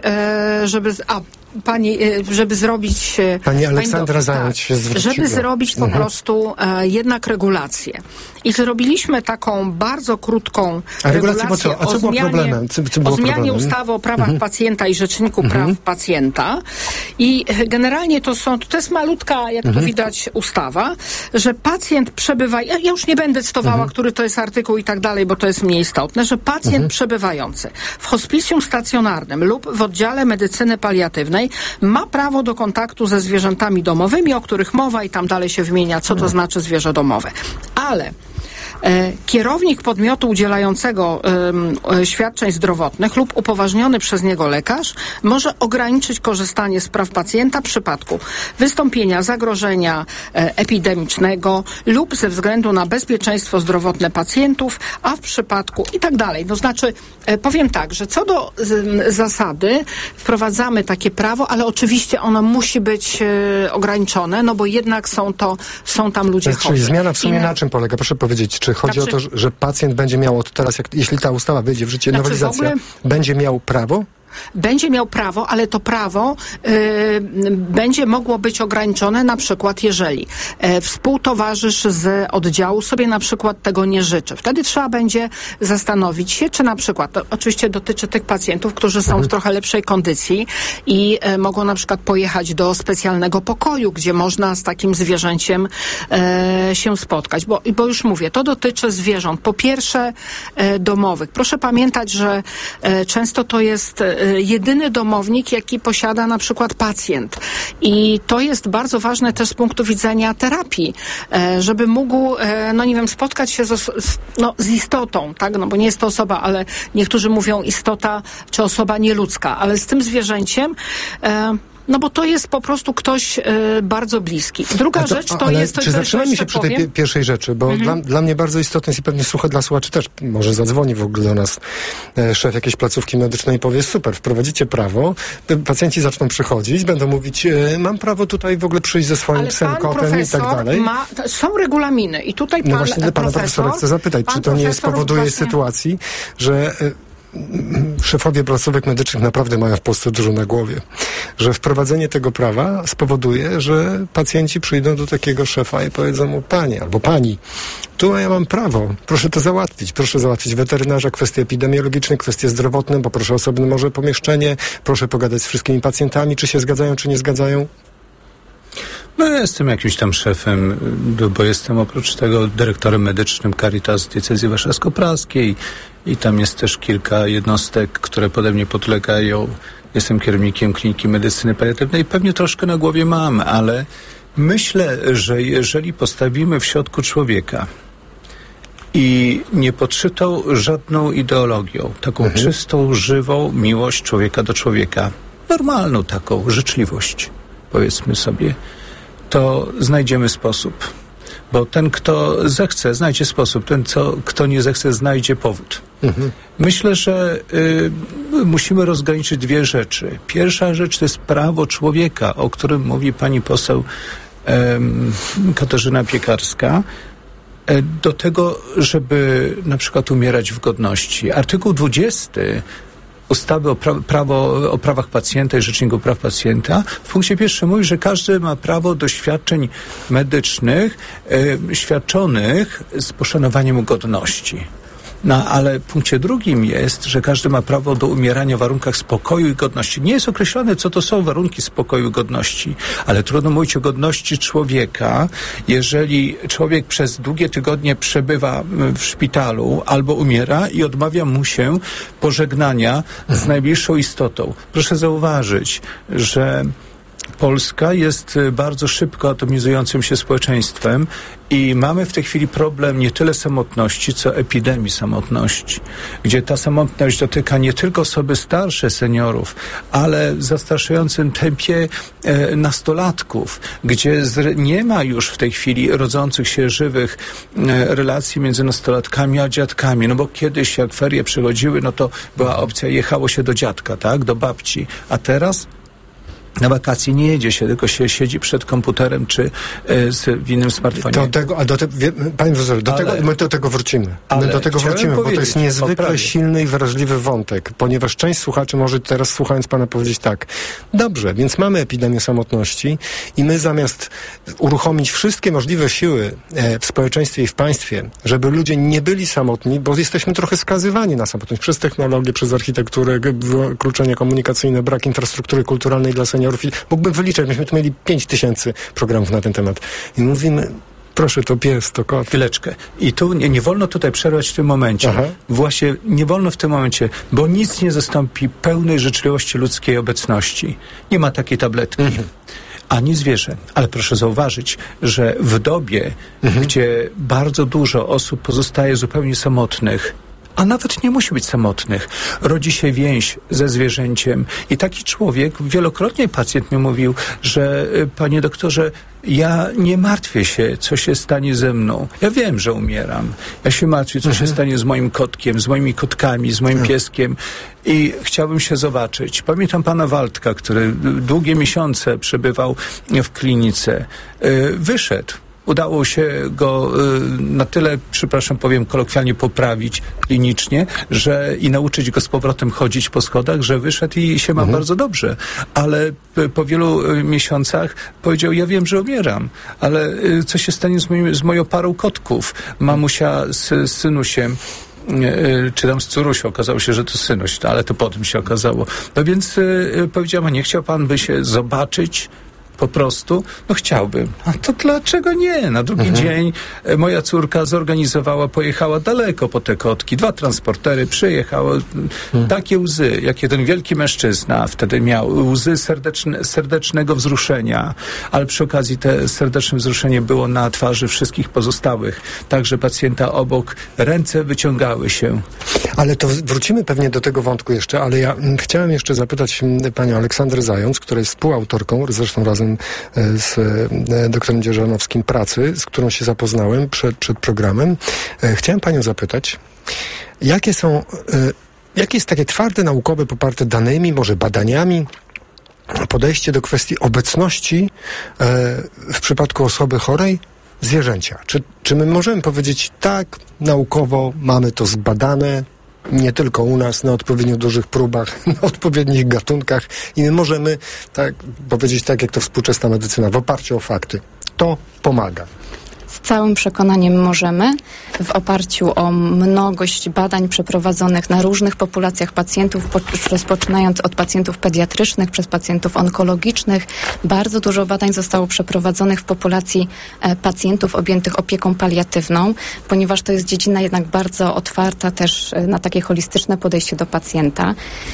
Pani Aleksandra Zając się zwróciła. Żeby zrobić po prostu jednak regulację. I zrobiliśmy taką bardzo krótką regulację o zmianie ustawy o prawach pacjenta i Rzeczniku Praw Pacjenta. I generalnie to jest malutka, jak to widać, ustawa, że pacjent przebywa, ja już nie będę cytowała, który to jest artykuł i tak dalej, bo to jest mniej istotne, że pacjent przebywający w hospicjum stacjonarnym lub w oddziale medycyny paliatywnej ma prawo do kontaktu ze zwierzętami domowymi, o których mowa i tam dalej się wymienia, co to znaczy zwierzę domowe. Ale kierownik podmiotu udzielającego świadczeń zdrowotnych lub upoważniony przez niego lekarz może ograniczyć korzystanie z praw pacjenta w przypadku wystąpienia zagrożenia epidemicznego lub ze względu na bezpieczeństwo zdrowotne pacjentów, a w przypadku i tak dalej. To znaczy, powiem tak, że co do zasady wprowadzamy takie prawo, ale oczywiście ono musi być ograniczone, no bo jednak są tam ludzie chorzy. Czyli zmiana w sumie na czym polega? Proszę powiedzieć, czy chodzi o to, że pacjent będzie miał od teraz, jeśli ta ustawa wejdzie w życie, nowelizacja, będzie miał prawo Będzie miał prawo, ale to prawo będzie mogło być ograniczone, na przykład jeżeli współtowarzysz z oddziału sobie na przykład tego nie życzy. Wtedy trzeba będzie zastanowić się, czy na przykład, to oczywiście dotyczy tych pacjentów, którzy są w trochę lepszej kondycji i mogą na przykład pojechać do specjalnego pokoju, gdzie można z takim zwierzęciem się spotkać. Bo już mówię, to dotyczy zwierząt. Po pierwsze domowych. Proszę pamiętać, że często to jest jedyny domownik, jaki posiada na przykład pacjent. I to jest bardzo ważne też z punktu widzenia terapii, żeby mógł, spotkać się z istotą, tak? No bo nie jest to osoba, ale niektórzy mówią istota czy osoba nieludzka, ale z tym zwierzęciem bo to jest po prostu ktoś bardzo bliski. Druga rzecz to jest... Czy zatrzymajmy się przy tej pierwszej rzeczy, bo dla mnie bardzo istotne jest i pewnie dla słuchaczy też, może zadzwoni w ogóle do nas szef jakiejś placówki medycznej i powie, super, wprowadzicie prawo, pacjenci zaczną przychodzić, będą mówić, mam prawo tutaj w ogóle przyjść ze swoim psem, kotem i tak dalej. Są regulaminy i tutaj pana profesora chcę zapytać, czy to nie spowoduje sytuacji, że szefowie placówek medycznych naprawdę mają w Polsce dużo na głowie, że wprowadzenie tego prawa spowoduje, że pacjenci przyjdą do takiego szefa i powiedzą mu, panie albo pani, tu ja mam prawo, proszę to załatwić, proszę załatwić weterynarza, kwestie epidemiologiczne, kwestie zdrowotne, bo proszę osobne może pomieszczenie, proszę pogadać z wszystkimi pacjentami, czy się zgadzają, czy nie zgadzają. No ja jestem jakimś tam szefem, bo jestem oprócz tego dyrektorem medycznym Caritas Diecezji Warszawsko-Praskiej i tam jest też kilka jednostek, które pode mnie podlegają. Jestem kierownikiem Kliniki Medycyny Paliatywnej. Pewnie troszkę na głowie mam, ale myślę, że jeżeli postawimy w środku człowieka i nie podszytą żadną ideologią, taką czystą, żywą miłość człowieka do człowieka, normalną taką życzliwość, powiedzmy sobie, to znajdziemy sposób. Bo ten, kto zechce, znajdzie sposób. Ten, kto nie zechce, znajdzie powód. Myślę, że musimy rozgraniczyć dwie rzeczy. Pierwsza rzecz to jest prawo człowieka, o którym mówi pani poseł Katarzyna Piekarska, do tego, żeby na przykład umierać w godności. Artykuł 20 ustawy o prawach pacjenta i Rzeczniku Praw Pacjenta w punkcie pierwszym mówi, że każdy ma prawo do świadczeń medycznych świadczonych z poszanowaniem godności. No, ale w punkcie drugim jest, że każdy ma prawo do umierania w warunkach spokoju i godności. Nie jest określone, co to są warunki spokoju i godności, ale trudno mówić o godności człowieka, jeżeli człowiek przez długie tygodnie przebywa w szpitalu albo umiera i odmawia mu się pożegnania z najbliższą istotą. Proszę zauważyć, że Polska jest bardzo szybko atomizującym się społeczeństwem i mamy w tej chwili problem nie tyle samotności, co epidemii samotności, gdzie ta samotność dotyka nie tylko osoby starsze, seniorów, ale w zastraszającym tempie nastolatków, gdzie nie ma już w tej chwili rodzących się żywych relacji między nastolatkami a dziadkami, no bo kiedyś jak ferie przychodziły, no to była opcja, jechało się do dziadka, tak, do babci, a teraz na wakacje nie jedzie się, tylko się siedzi przed komputerem czy w innym smartfonie. Panie profesorze, my do tego wrócimy. Bo to jest niezwykle silny i wrażliwy wątek, ponieważ część słuchaczy może teraz, słuchając pana, powiedzieć tak, dobrze, więc mamy epidemię samotności i my zamiast uruchomić wszystkie możliwe siły w społeczeństwie i w państwie, żeby ludzie nie byli samotni, bo jesteśmy trochę skazywani na samotność przez technologię, przez architekturę, wykluczenie komunikacyjne, brak infrastruktury kulturalnej dla seniorów. Mógłbym wyliczać, myśmy tu mieli 5000 programów na ten temat. I mówimy, proszę, to pies, to kot. Chwileczkę. I tu nie wolno tutaj przerwać w tym momencie. Właśnie nie wolno w tym momencie, bo nic nie zastąpi pełnej życzliwości ludzkiej obecności. Nie ma takiej tabletki. Ani zwierzę. Ale proszę zauważyć, że w dobie, gdzie bardzo dużo osób pozostaje zupełnie samotnych, a nawet nie musi być samotnych. Rodzi się więź ze zwierzęciem i taki człowiek, wielokrotnie pacjent mi mówił, że panie doktorze, ja nie martwię się, co się stanie ze mną. Ja wiem, że umieram. Ja się martwię, co się stanie z moim kotkiem, z moimi kotkami, z moim pieskiem i chciałbym się zobaczyć. Pamiętam pana Waldka, który długie miesiące przebywał w klinice. Wyszedł. udało się go na tyle, przepraszam, powiem kolokwialnie, poprawić klinicznie, że i nauczyć go z powrotem chodzić po schodach, że wyszedł i się ma bardzo dobrze. Ale po wielu miesiącach powiedział, ja wiem, że umieram, ale co się stanie z moją parą kotków? Mamusia z synusiem, czy tam z córusią, okazało się, że to synuś, ale to potem się okazało. No więc powiedziałem, nie chciał pan by się zobaczyć po prostu? No chciałbym. A to dlaczego nie? Na drugi dzień moja córka zorganizowała, pojechała daleko po te kotki. 2 transportery, przyjechało. Takie łzy, jakie ten wielki mężczyzna wtedy miał. Łzy serdecznego wzruszenia. Ale przy okazji te serdeczne wzruszenie było na twarzy wszystkich pozostałych. Także pacjenta obok, ręce wyciągały się. Ale to wrócimy pewnie do tego wątku jeszcze, ale ja chciałem jeszcze zapytać panią Aleksandrę Zając, która jest współautorką, zresztą razem z doktorem Dzierżanowskim pracy, z którą się zapoznałem przed programem. Chciałem panią zapytać, jakie jest takie twarde, naukowe, poparte danymi, może badaniami, podejście do kwestii obecności w przypadku osoby chorej zwierzęcia? Czy my możemy powiedzieć, tak, naukowo mamy to zbadane, nie tylko u nas, na odpowiednio dużych próbach, na odpowiednich gatunkach i my możemy tak powiedzieć, tak jak to współczesna medycyna, w oparciu o fakty. To pomaga. Z całym przekonaniem możemy, w oparciu o mnogość badań przeprowadzonych na różnych populacjach pacjentów, rozpoczynając od pacjentów pediatrycznych, przez pacjentów onkologicznych. Bardzo dużo badań zostało przeprowadzonych w populacji pacjentów objętych opieką paliatywną, ponieważ to jest dziedzina jednak bardzo otwarta też na takie holistyczne podejście do pacjenta.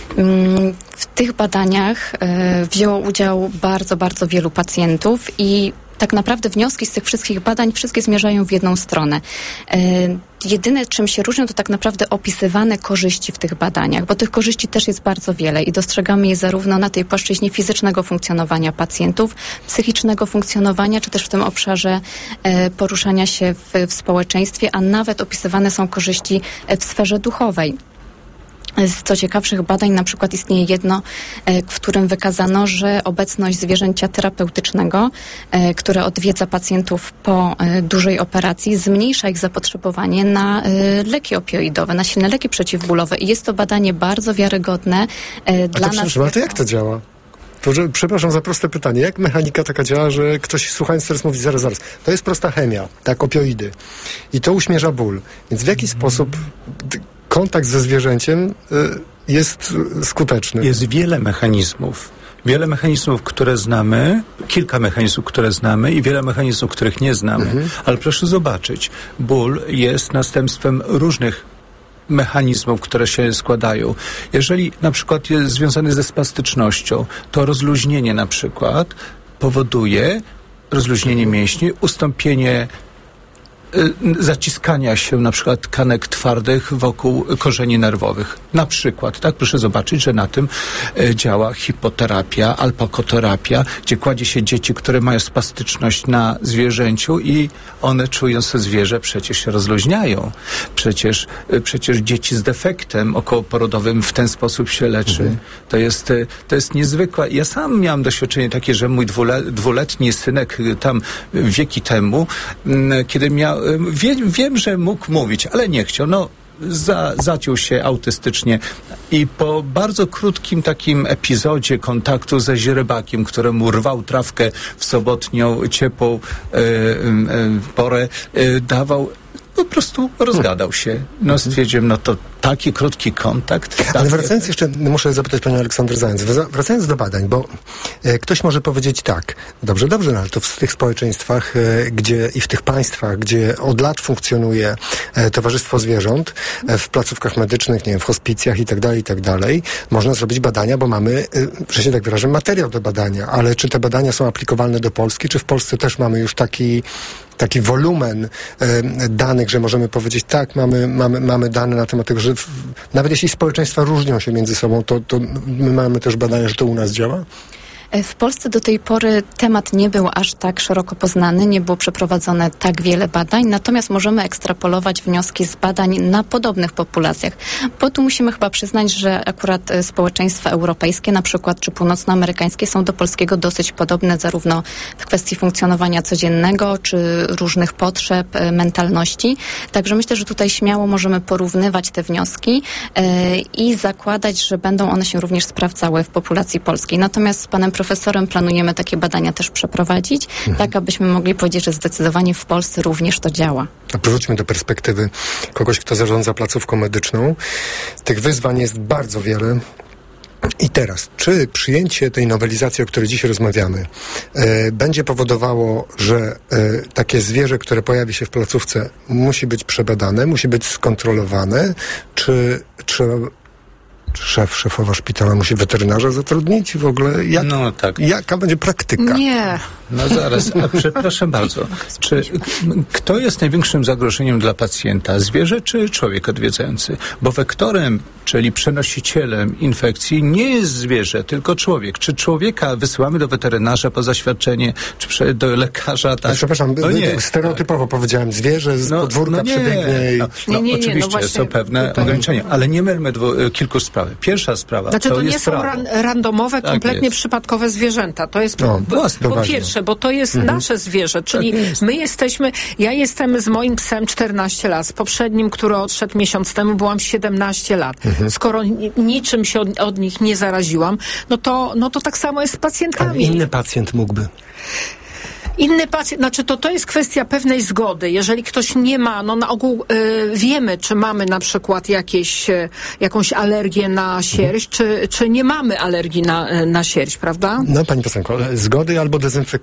W tych badaniach wzięło udział bardzo, bardzo wielu pacjentów i tak naprawdę wnioski z tych wszystkich badań wszystkie zmierzają w jedną stronę. Jedyne, czym się różnią, to tak naprawdę opisywane korzyści w tych badaniach, bo tych korzyści też jest bardzo wiele i dostrzegamy je zarówno na tej płaszczyźnie fizycznego funkcjonowania pacjentów, psychicznego funkcjonowania, czy też w tym obszarze poruszania się w społeczeństwie, a nawet opisywane są korzyści w sferze duchowej. Z co ciekawszych badań na przykład istnieje jedno, w którym wykazano, że obecność zwierzęcia terapeutycznego, które odwiedza pacjentów po dużej operacji, zmniejsza ich zapotrzebowanie na leki opioidowe, na silne leki przeciwbólowe. I jest to badanie bardzo wiarygodne dla nas. Ale to jak to działa? Przepraszam za proste pytanie. Jak mechanika taka działa, że ktoś słuchając teraz mówi zaraz. To jest prosta chemia, tak, opioidy. I to uśmierza ból. Więc w jaki sposób kontakt ze zwierzęciem jest skuteczny? Jest wiele mechanizmów. Wiele mechanizmów, które znamy, kilka mechanizmów, które znamy i wiele mechanizmów, których nie znamy. Ale proszę zobaczyć, ból jest następstwem różnych mechanizmów, które się składają. Jeżeli na przykład jest związany ze spastycznością, to rozluźnienie na przykład powoduje rozluźnienie mięśni, ustąpienie zaciskania się na przykład tkanek twardych wokół korzeni nerwowych. Na przykład, tak? Proszę zobaczyć, że na tym działa hipoterapia, alpakoterapia, gdzie kładzie się dzieci, które mają spastyczność na zwierzęciu i one, czując to zwierzę, przecież się rozluźniają. Przecież dzieci z defektem okołoporodowym w ten sposób się leczy. To jest niezwykłe. Ja sam miałem doświadczenie takie, że mój dwuletni synek tam wieki temu, kiedy miał wiem, że mógł mówić, ale nie chciał. Zaciął się autystycznie i po bardzo krótkim takim epizodzie kontaktu ze źrebakiem, któremu rwał trawkę w sobotnią ciepłą porę, dawał, po prostu rozgadał się. Stwierdziłem, to taki krótki kontakt. Ale wracając jeszcze, muszę zapytać panią Aleksandrę Zając, wracając do badań, bo ktoś może powiedzieć tak, dobrze, ale to w tych społeczeństwach, gdzie i w tych państwach, gdzie od lat funkcjonuje Towarzystwo Zwierząt, w placówkach medycznych, nie wiem, w hospicjach i tak dalej, można zrobić badania, bo mamy, że się tak wyrażę, materiał do badania, ale czy te badania są aplikowalne do Polski, czy w Polsce też mamy już taki wolumen danych, że możemy powiedzieć, tak, mamy dane na temat tego, że nawet jeśli społeczeństwa różnią się między sobą, to my mamy też badania, że to u nas działa? W Polsce do tej pory temat nie był aż tak szeroko poznany, nie było przeprowadzone tak wiele badań, natomiast możemy ekstrapolować wnioski z badań na podobnych populacjach, bo tu musimy chyba przyznać, że akurat społeczeństwa europejskie na przykład, czy północnoamerykańskie są do polskiego dosyć podobne zarówno w kwestii funkcjonowania codziennego, czy różnych potrzeb, mentalności. Także myślę, że tutaj śmiało możemy porównywać te wnioski i zakładać, że będą one się również sprawdzały w populacji polskiej. Natomiast z panem profesorem planujemy takie badania też przeprowadzić, tak abyśmy mogli powiedzieć, że zdecydowanie w Polsce również to działa. A powróćmy do perspektywy kogoś, kto zarządza placówką medyczną. Tych wyzwań jest bardzo wiele. I teraz, czy przyjęcie tej nowelizacji, o której dziś rozmawiamy, będzie powodowało, że takie zwierzę, które pojawi się w placówce, musi być przebadane, musi być skontrolowane, czy trzeba... Szefowa szpitala musi weterynarza zatrudnić w ogóle? Jaka będzie praktyka? Nie. No zaraz, przepraszam bardzo. Kto jest największym zagrożeniem dla pacjenta? Zwierzę czy człowiek odwiedzający? Bo wektorem, czyli przenosicielem infekcji nie jest zwierzę, tylko człowiek. Czy człowieka wysyłamy do weterynarza po zaświadczenie, czy do lekarza? Tak? Przepraszam, stereotypowo powiedziałem zwierzę z podwórka przebiegnie. Oczywiście są pewne ograniczenia, ale nie mylmy kilku spraw. Pierwsza sprawa to nie są randomowe, kompletnie przypadkowe zwierzęta. To jest po pierwsze, bo to jest nasze zwierzę, czyli ja jestem z moim psem 14 lat, z poprzednim, który odszedł miesiąc temu, byłam 17 lat. Skoro niczym się od nich nie zaraziłam, no to tak samo jest z pacjentami. Ale inny pacjent mógłby. Inny pacjent, to jest kwestia pewnej zgody. Jeżeli ktoś nie ma, na ogół wiemy, czy mamy na przykład jakąś alergię na sierść, czy nie mamy alergii na sierść, prawda? No, pani posłanko, zgody albo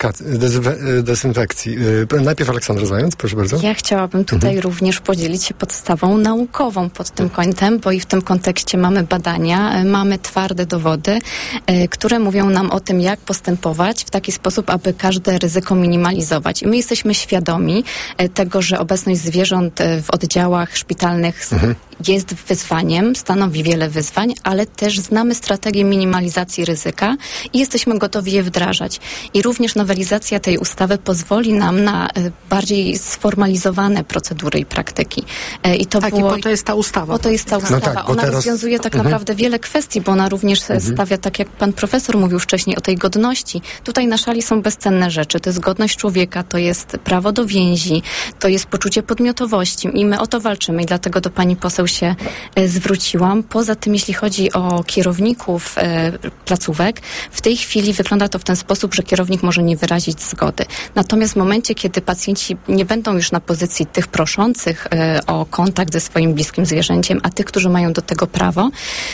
dezynfekcji. Najpierw Aleksandra Zając, proszę bardzo. Ja chciałabym tutaj również podzielić się podstawą naukową pod tym kątem, bo i w tym kontekście mamy badania, mamy twarde dowody, które mówią nam o tym, jak postępować w taki sposób, aby każde ryzyko minimalizować. I my jesteśmy świadomi tego, że obecność zwierząt w oddziałach szpitalnych jest wyzwaniem, stanowi wiele wyzwań, ale też znamy strategię minimalizacji ryzyka i jesteśmy gotowi je wdrażać. I również nowelizacja tej ustawy pozwoli nam na bardziej sformalizowane procedury i praktyki. I to po to jest ta ustawa. Ona rozwiązuje tak naprawdę wiele kwestii, bo ona również stawia, tak jak pan profesor mówił wcześniej, o tej godności. Tutaj na szali są bezcenne rzeczy. To jest godność człowieka, to jest prawo do więzi, to jest poczucie podmiotowości i my o to walczymy i dlatego do pani poseł się zwróciłam. Poza tym, jeśli chodzi o kierowników placówek, w tej chwili wygląda to w ten sposób, że kierownik może nie wyrazić zgody. Natomiast w momencie, kiedy pacjenci nie będą już na pozycji tych proszących o kontakt ze swoim bliskim zwierzęciem, a tych, którzy mają do tego prawo,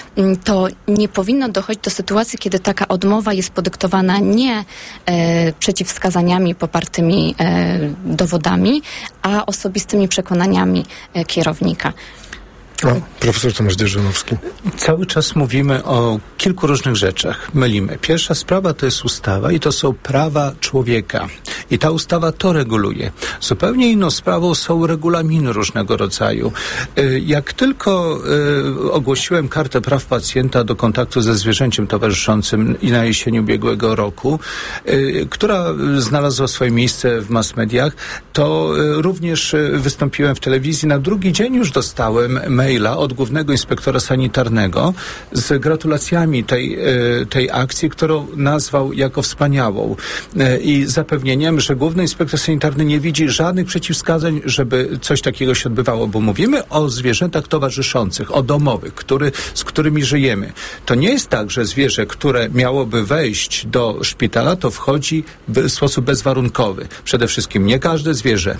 to nie powinno dochodzić do sytuacji, kiedy taka odmowa jest podyktowana nie przeciwwskazaniami popartymi dowodami, a osobistymi przekonaniami kierownika. Profesor Tomasz Dzierżonowski. Cały czas mówimy o kilku różnych rzeczach. Mylimy. Pierwsza sprawa to jest ustawa i to są prawa człowieka. I ta ustawa to reguluje. Zupełnie inną sprawą są regulaminy różnego rodzaju. Jak tylko ogłosiłem Kartę Praw Pacjenta do kontaktu ze zwierzęciem towarzyszącym i na jesieni ubiegłego roku, która znalazła swoje miejsce w mass mediach, to również wystąpiłem w telewizji. Na drugi dzień już dostałem maila od głównego inspektora sanitarnego z gratulacjami tej akcji, którą nazwał jako wspaniałą i zapewnieniem, że główny inspektor sanitarny nie widzi żadnych przeciwwskazań, żeby coś takiego się odbywało, bo mówimy o zwierzętach towarzyszących, o domowych, z którymi żyjemy. To nie jest tak, że zwierzę, które miałoby wejść do szpitala, to wchodzi w sposób bezwarunkowy. Przede wszystkim nie każde zwierzę.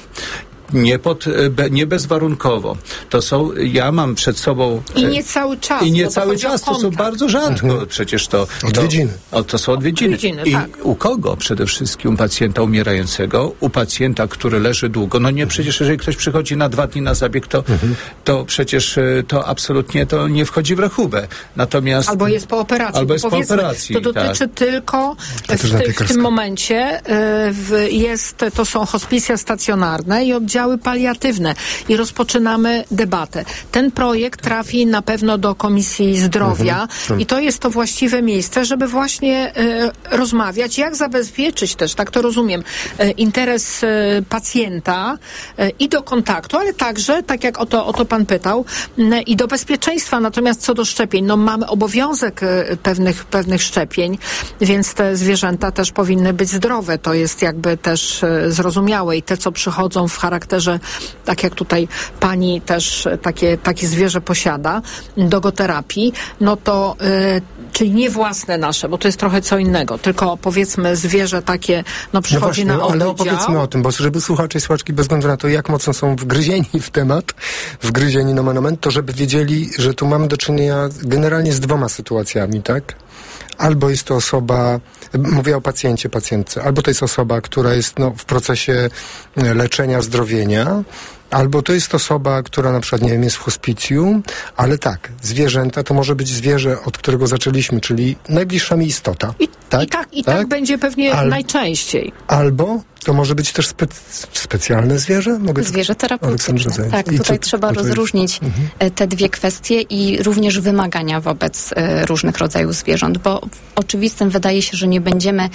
Nie bezwarunkowo. Ja mam przed sobą... I nie cały czas. I nie cały czas, to są bardzo rzadko. Przecież odwiedziny. To są odwiedziny. I u kogo przede wszystkim? U pacjenta umierającego, u pacjenta, który leży długo. Przecież jeżeli ktoś przychodzi na 2 dni na zabieg, to przecież to absolutnie to nie wchodzi w rachubę. Natomiast... Albo jest po operacji. To dotyczy tylko w tym momencie to są hospicja stacjonarne i oddziały oddziały paliatywne i rozpoczynamy debatę. Ten projekt trafi na pewno do Komisji Zdrowia i to jest to właściwe miejsce, żeby właśnie rozmawiać, jak zabezpieczyć też, tak to rozumiem, interes pacjenta i do kontaktu, ale także, tak jak o to pan pytał, i do bezpieczeństwa. Natomiast co do szczepień, no mamy obowiązek pewnych szczepień, więc te zwierzęta też powinny być zdrowe. To jest jakby też zrozumiałe i te, co przychodzą w charakterze, tak jak tutaj pani też takie zwierzę posiada, dogoterapii, no to czyli nie własne nasze, bo to jest trochę co innego, tylko powiedzmy zwierzę takie, no przychodzi na oddział. Ale opowiedzmy o tym, bo żeby słuchacze i słuchaczki bez względu na to, jak mocno są wgryzieni w temat, wgryzieni nomen omen, to żeby wiedzieli, że tu mamy do czynienia generalnie z dwoma sytuacjami, tak? Albo jest to osoba, mówię o pacjentce, albo to jest osoba, która jest w procesie leczenia, zdrowienia, albo to jest osoba, która na przykład, nie wiem, jest w hospicjum, ale tak, zwierzęta to może być zwierzę, od którego zaczęliśmy, czyli najbliższa mi istota. Tak będzie pewnie najczęściej. Albo to może być też specjalne zwierzę? Zwierzę terapeutyczne. Tak, tutaj trzeba rozróżnić te dwie kwestie i również wymagania wobec różnych rodzajów zwierząt, bo oczywistym wydaje się, że nie będziemy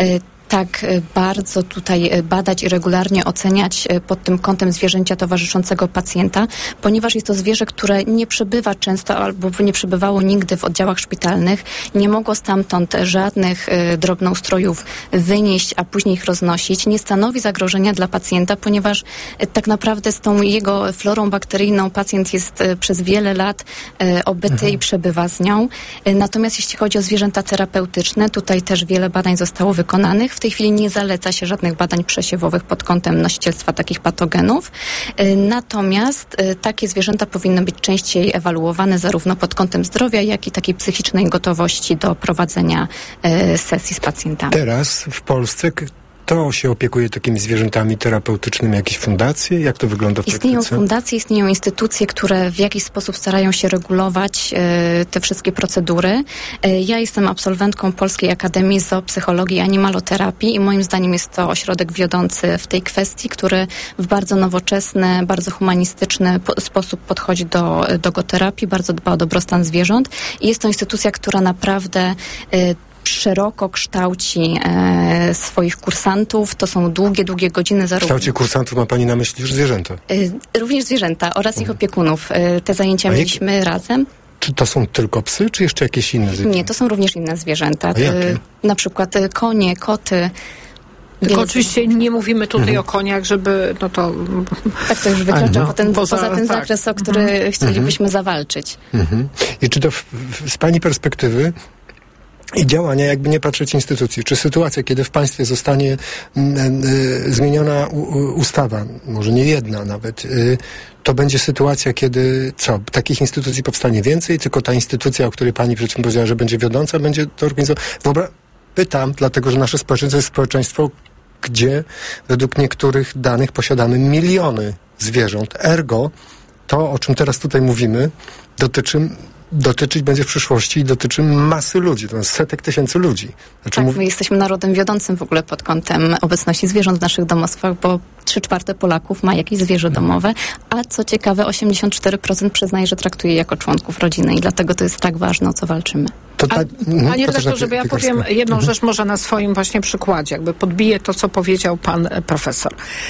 tak bardzo tutaj badać i regularnie oceniać pod tym kątem zwierzęcia towarzyszącego pacjenta, ponieważ jest to zwierzę, które nie przebywa często albo nie przebywało nigdy w oddziałach szpitalnych, nie mogło stamtąd żadnych drobnoustrojów wynieść, a później ich roznosić, nie stanowi zagrożenia dla pacjenta, ponieważ tak naprawdę z tą jego florą bakteryjną pacjent jest przez wiele lat obyty i przebywa z nią. Natomiast jeśli chodzi o zwierzęta terapeutyczne, tutaj też wiele badań zostało wykonanych. W tej chwili nie zaleca się żadnych badań przesiewowych pod kątem nosicielstwa takich patogenów. Natomiast takie zwierzęta powinny być częściej ewaluowane zarówno pod kątem zdrowia, jak i takiej psychicznej gotowości do prowadzenia sesji z pacjentami. Teraz w Polsce kto się opiekuje takimi zwierzętami terapeutycznymi? Jakieś fundacje? Jak to wygląda w praktyce? Istnieją fundacje, istnieją instytucje, które w jakiś sposób starają się regulować te wszystkie procedury. Ja jestem absolwentką Polskiej Akademii Zoopsychologii i Animaloterapii i moim zdaniem jest to ośrodek wiodący w tej kwestii, który w bardzo nowoczesny, bardzo humanistyczny sposób podchodzi do dogoterapii, bardzo dba o dobrostan zwierząt i jest to instytucja, która naprawdę szeroko kształci swoich kursantów. To są długie godziny. W kształcie kursantów ma pani na myśli już zwierzęta? Również zwierzęta oraz ich opiekunów. Te zajęcia mieliśmy razem. Czy to są tylko psy, czy jeszcze jakieś inne zwierzęta? Nie, to są również inne zwierzęta. Na przykład konie, koty. Tylko oczywiście nie mówimy tutaj o koniach, żeby Tak, to już wykracza poza ten zakres, o który chcielibyśmy zawalczyć. I czy to z pani perspektywy i działania, jakby nie patrzeć instytucji, czy sytuacja, kiedy w państwie zostanie zmieniona ustawa, może nie jedna nawet, to będzie sytuacja, kiedy takich instytucji powstanie więcej, tylko ta instytucja, o której pani przed chwilą powiedziała, że będzie wiodąca, będzie to organizować. Pytam, dlatego że nasze społeczeństwo jest społeczeństwo, gdzie według niektórych danych posiadamy miliony zwierząt. Ergo, to, o czym teraz tutaj mówimy, dotyczyć będzie w przyszłości i dotyczy masy ludzi, to jest setek tysięcy ludzi. My jesteśmy narodem wiodącym w ogóle pod kątem obecności zwierząt w naszych domostwach, bo 3/4 Polaków ma jakieś zwierzę domowe, a co ciekawe 84% przyznaje, że traktuje je jako członków rodziny i dlatego to jest tak ważne, o co walczymy. Panie redaktorze, bo ja powiem jedną rzecz może na swoim właśnie przykładzie, jakby podbiję to, co powiedział pan profesor.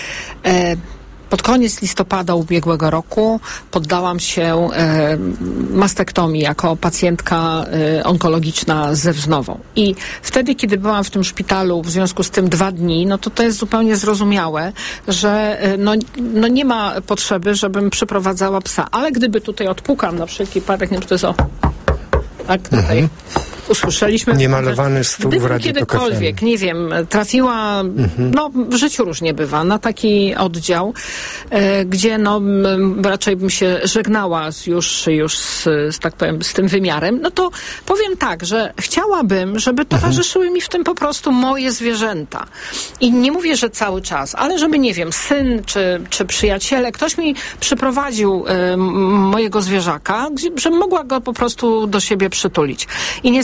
Pod koniec listopada ubiegłego roku poddałam się mastektomii jako pacjentka onkologiczna ze wznową. I wtedy, kiedy byłam w tym szpitalu, w związku z tym 2 dni, to jest zupełnie zrozumiałe, że nie ma potrzeby, żebym przyprowadzała psa. Ale gdyby tutaj odpukam na wszelki wypadek, nie wiem, czy to jest tak tutaj usłyszeliśmy. Niemalowany stół w radiu kiedykolwiek, nie wiem, trafiła, w życiu różnie bywa, na taki oddział, gdzie raczej bym się żegnała już tak powiem, z tym wymiarem, to powiem tak, że chciałabym, żeby towarzyszyły mi w tym po prostu moje zwierzęta. I nie mówię, że cały czas, ale żeby, nie wiem, syn czy przyjaciele, ktoś mi przyprowadził mojego zwierzaka, żebym mogła go po prostu do siebie przytulić. I niestety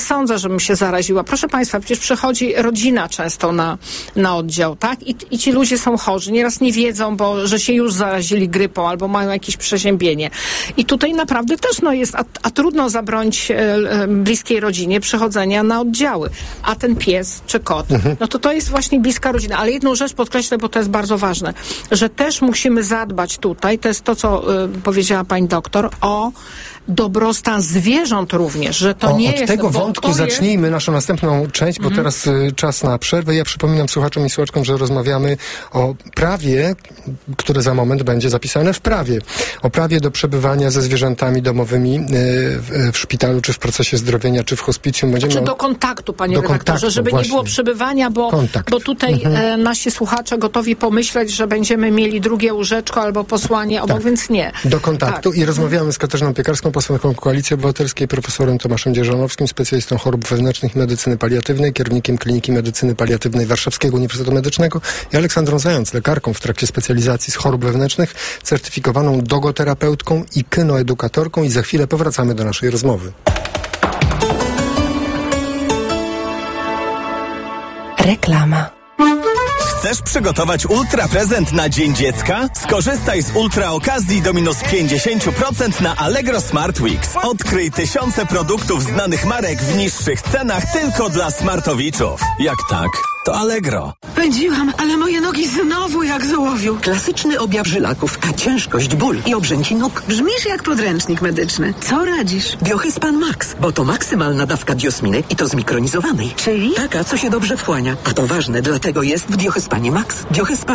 sądzę, żebym się zaraziła. Proszę Państwa, przecież przychodzi rodzina często na oddział, tak? I ci ludzie są chorzy. Nieraz nie wiedzą, że się już zarazili grypą albo mają jakieś przeziębienie. I tutaj naprawdę też jest, a trudno zabronić bliskiej rodzinie przychodzenia na oddziały. A ten pies czy kot, to jest właśnie bliska rodzina. Ale jedną rzecz podkreślę, bo to jest bardzo ważne, że też musimy zadbać tutaj, to jest to, co powiedziała pani doktor, o dobrostan zwierząt również, że to nie jest... Od tego wątku zacznijmy naszą następną część, bo teraz czas na przerwę. Ja przypominam słuchaczom i słuchaczkom, że rozmawiamy o prawie, które za moment będzie zapisane w prawie. O prawie do przebywania ze zwierzętami domowymi w szpitalu, czy w procesie zdrowienia, czy w hospicjum. Czy do kontaktu, panie redaktorze, żeby nie było przebywania, bo tutaj nasi słuchacze gotowi pomyśleć, że będziemy mieli drugie łóżeczko albo posłanie obok, więc nie. Do kontaktu i rozmawiamy z Katarzyną Piekarską, posłanką Koalicji Obywatelskiej, profesorem Tomaszem Dzierżanowskim, specjalistą chorób wewnętrznych i medycyny paliatywnej, kierownikiem Kliniki Medycyny Paliatywnej Warszawskiego Uniwersytetu Medycznego i Aleksandrą Zając, lekarką w trakcie specjalizacji z chorób wewnętrznych, certyfikowaną dogoterapeutką i kynoedukatorką, i za chwilę powracamy do naszej rozmowy. Reklama. Chcesz przygotować ultra prezent na Dzień Dziecka? Skorzystaj z ultra okazji do minus 50% na Allegro Smart Weeks. Odkryj tysiące produktów znanych marek w niższych cenach tylko dla smartowiczów. Jak tak, to Allegro. Pędziłam, ale moje nogi znowu jak z ołowiu. Klasyczny objaw żylaków, a ciężkość, ból i obrzęki nóg. Brzmisz jak podręcznik medyczny. Co radzisz? Biohyspan Max, bo to maksymalna dawka diosminy i to zmikronizowanej. Czyli? Taka, co się dobrze wchłania. A to ważne, dlatego jest w Biohyspanie Max. Biohyspan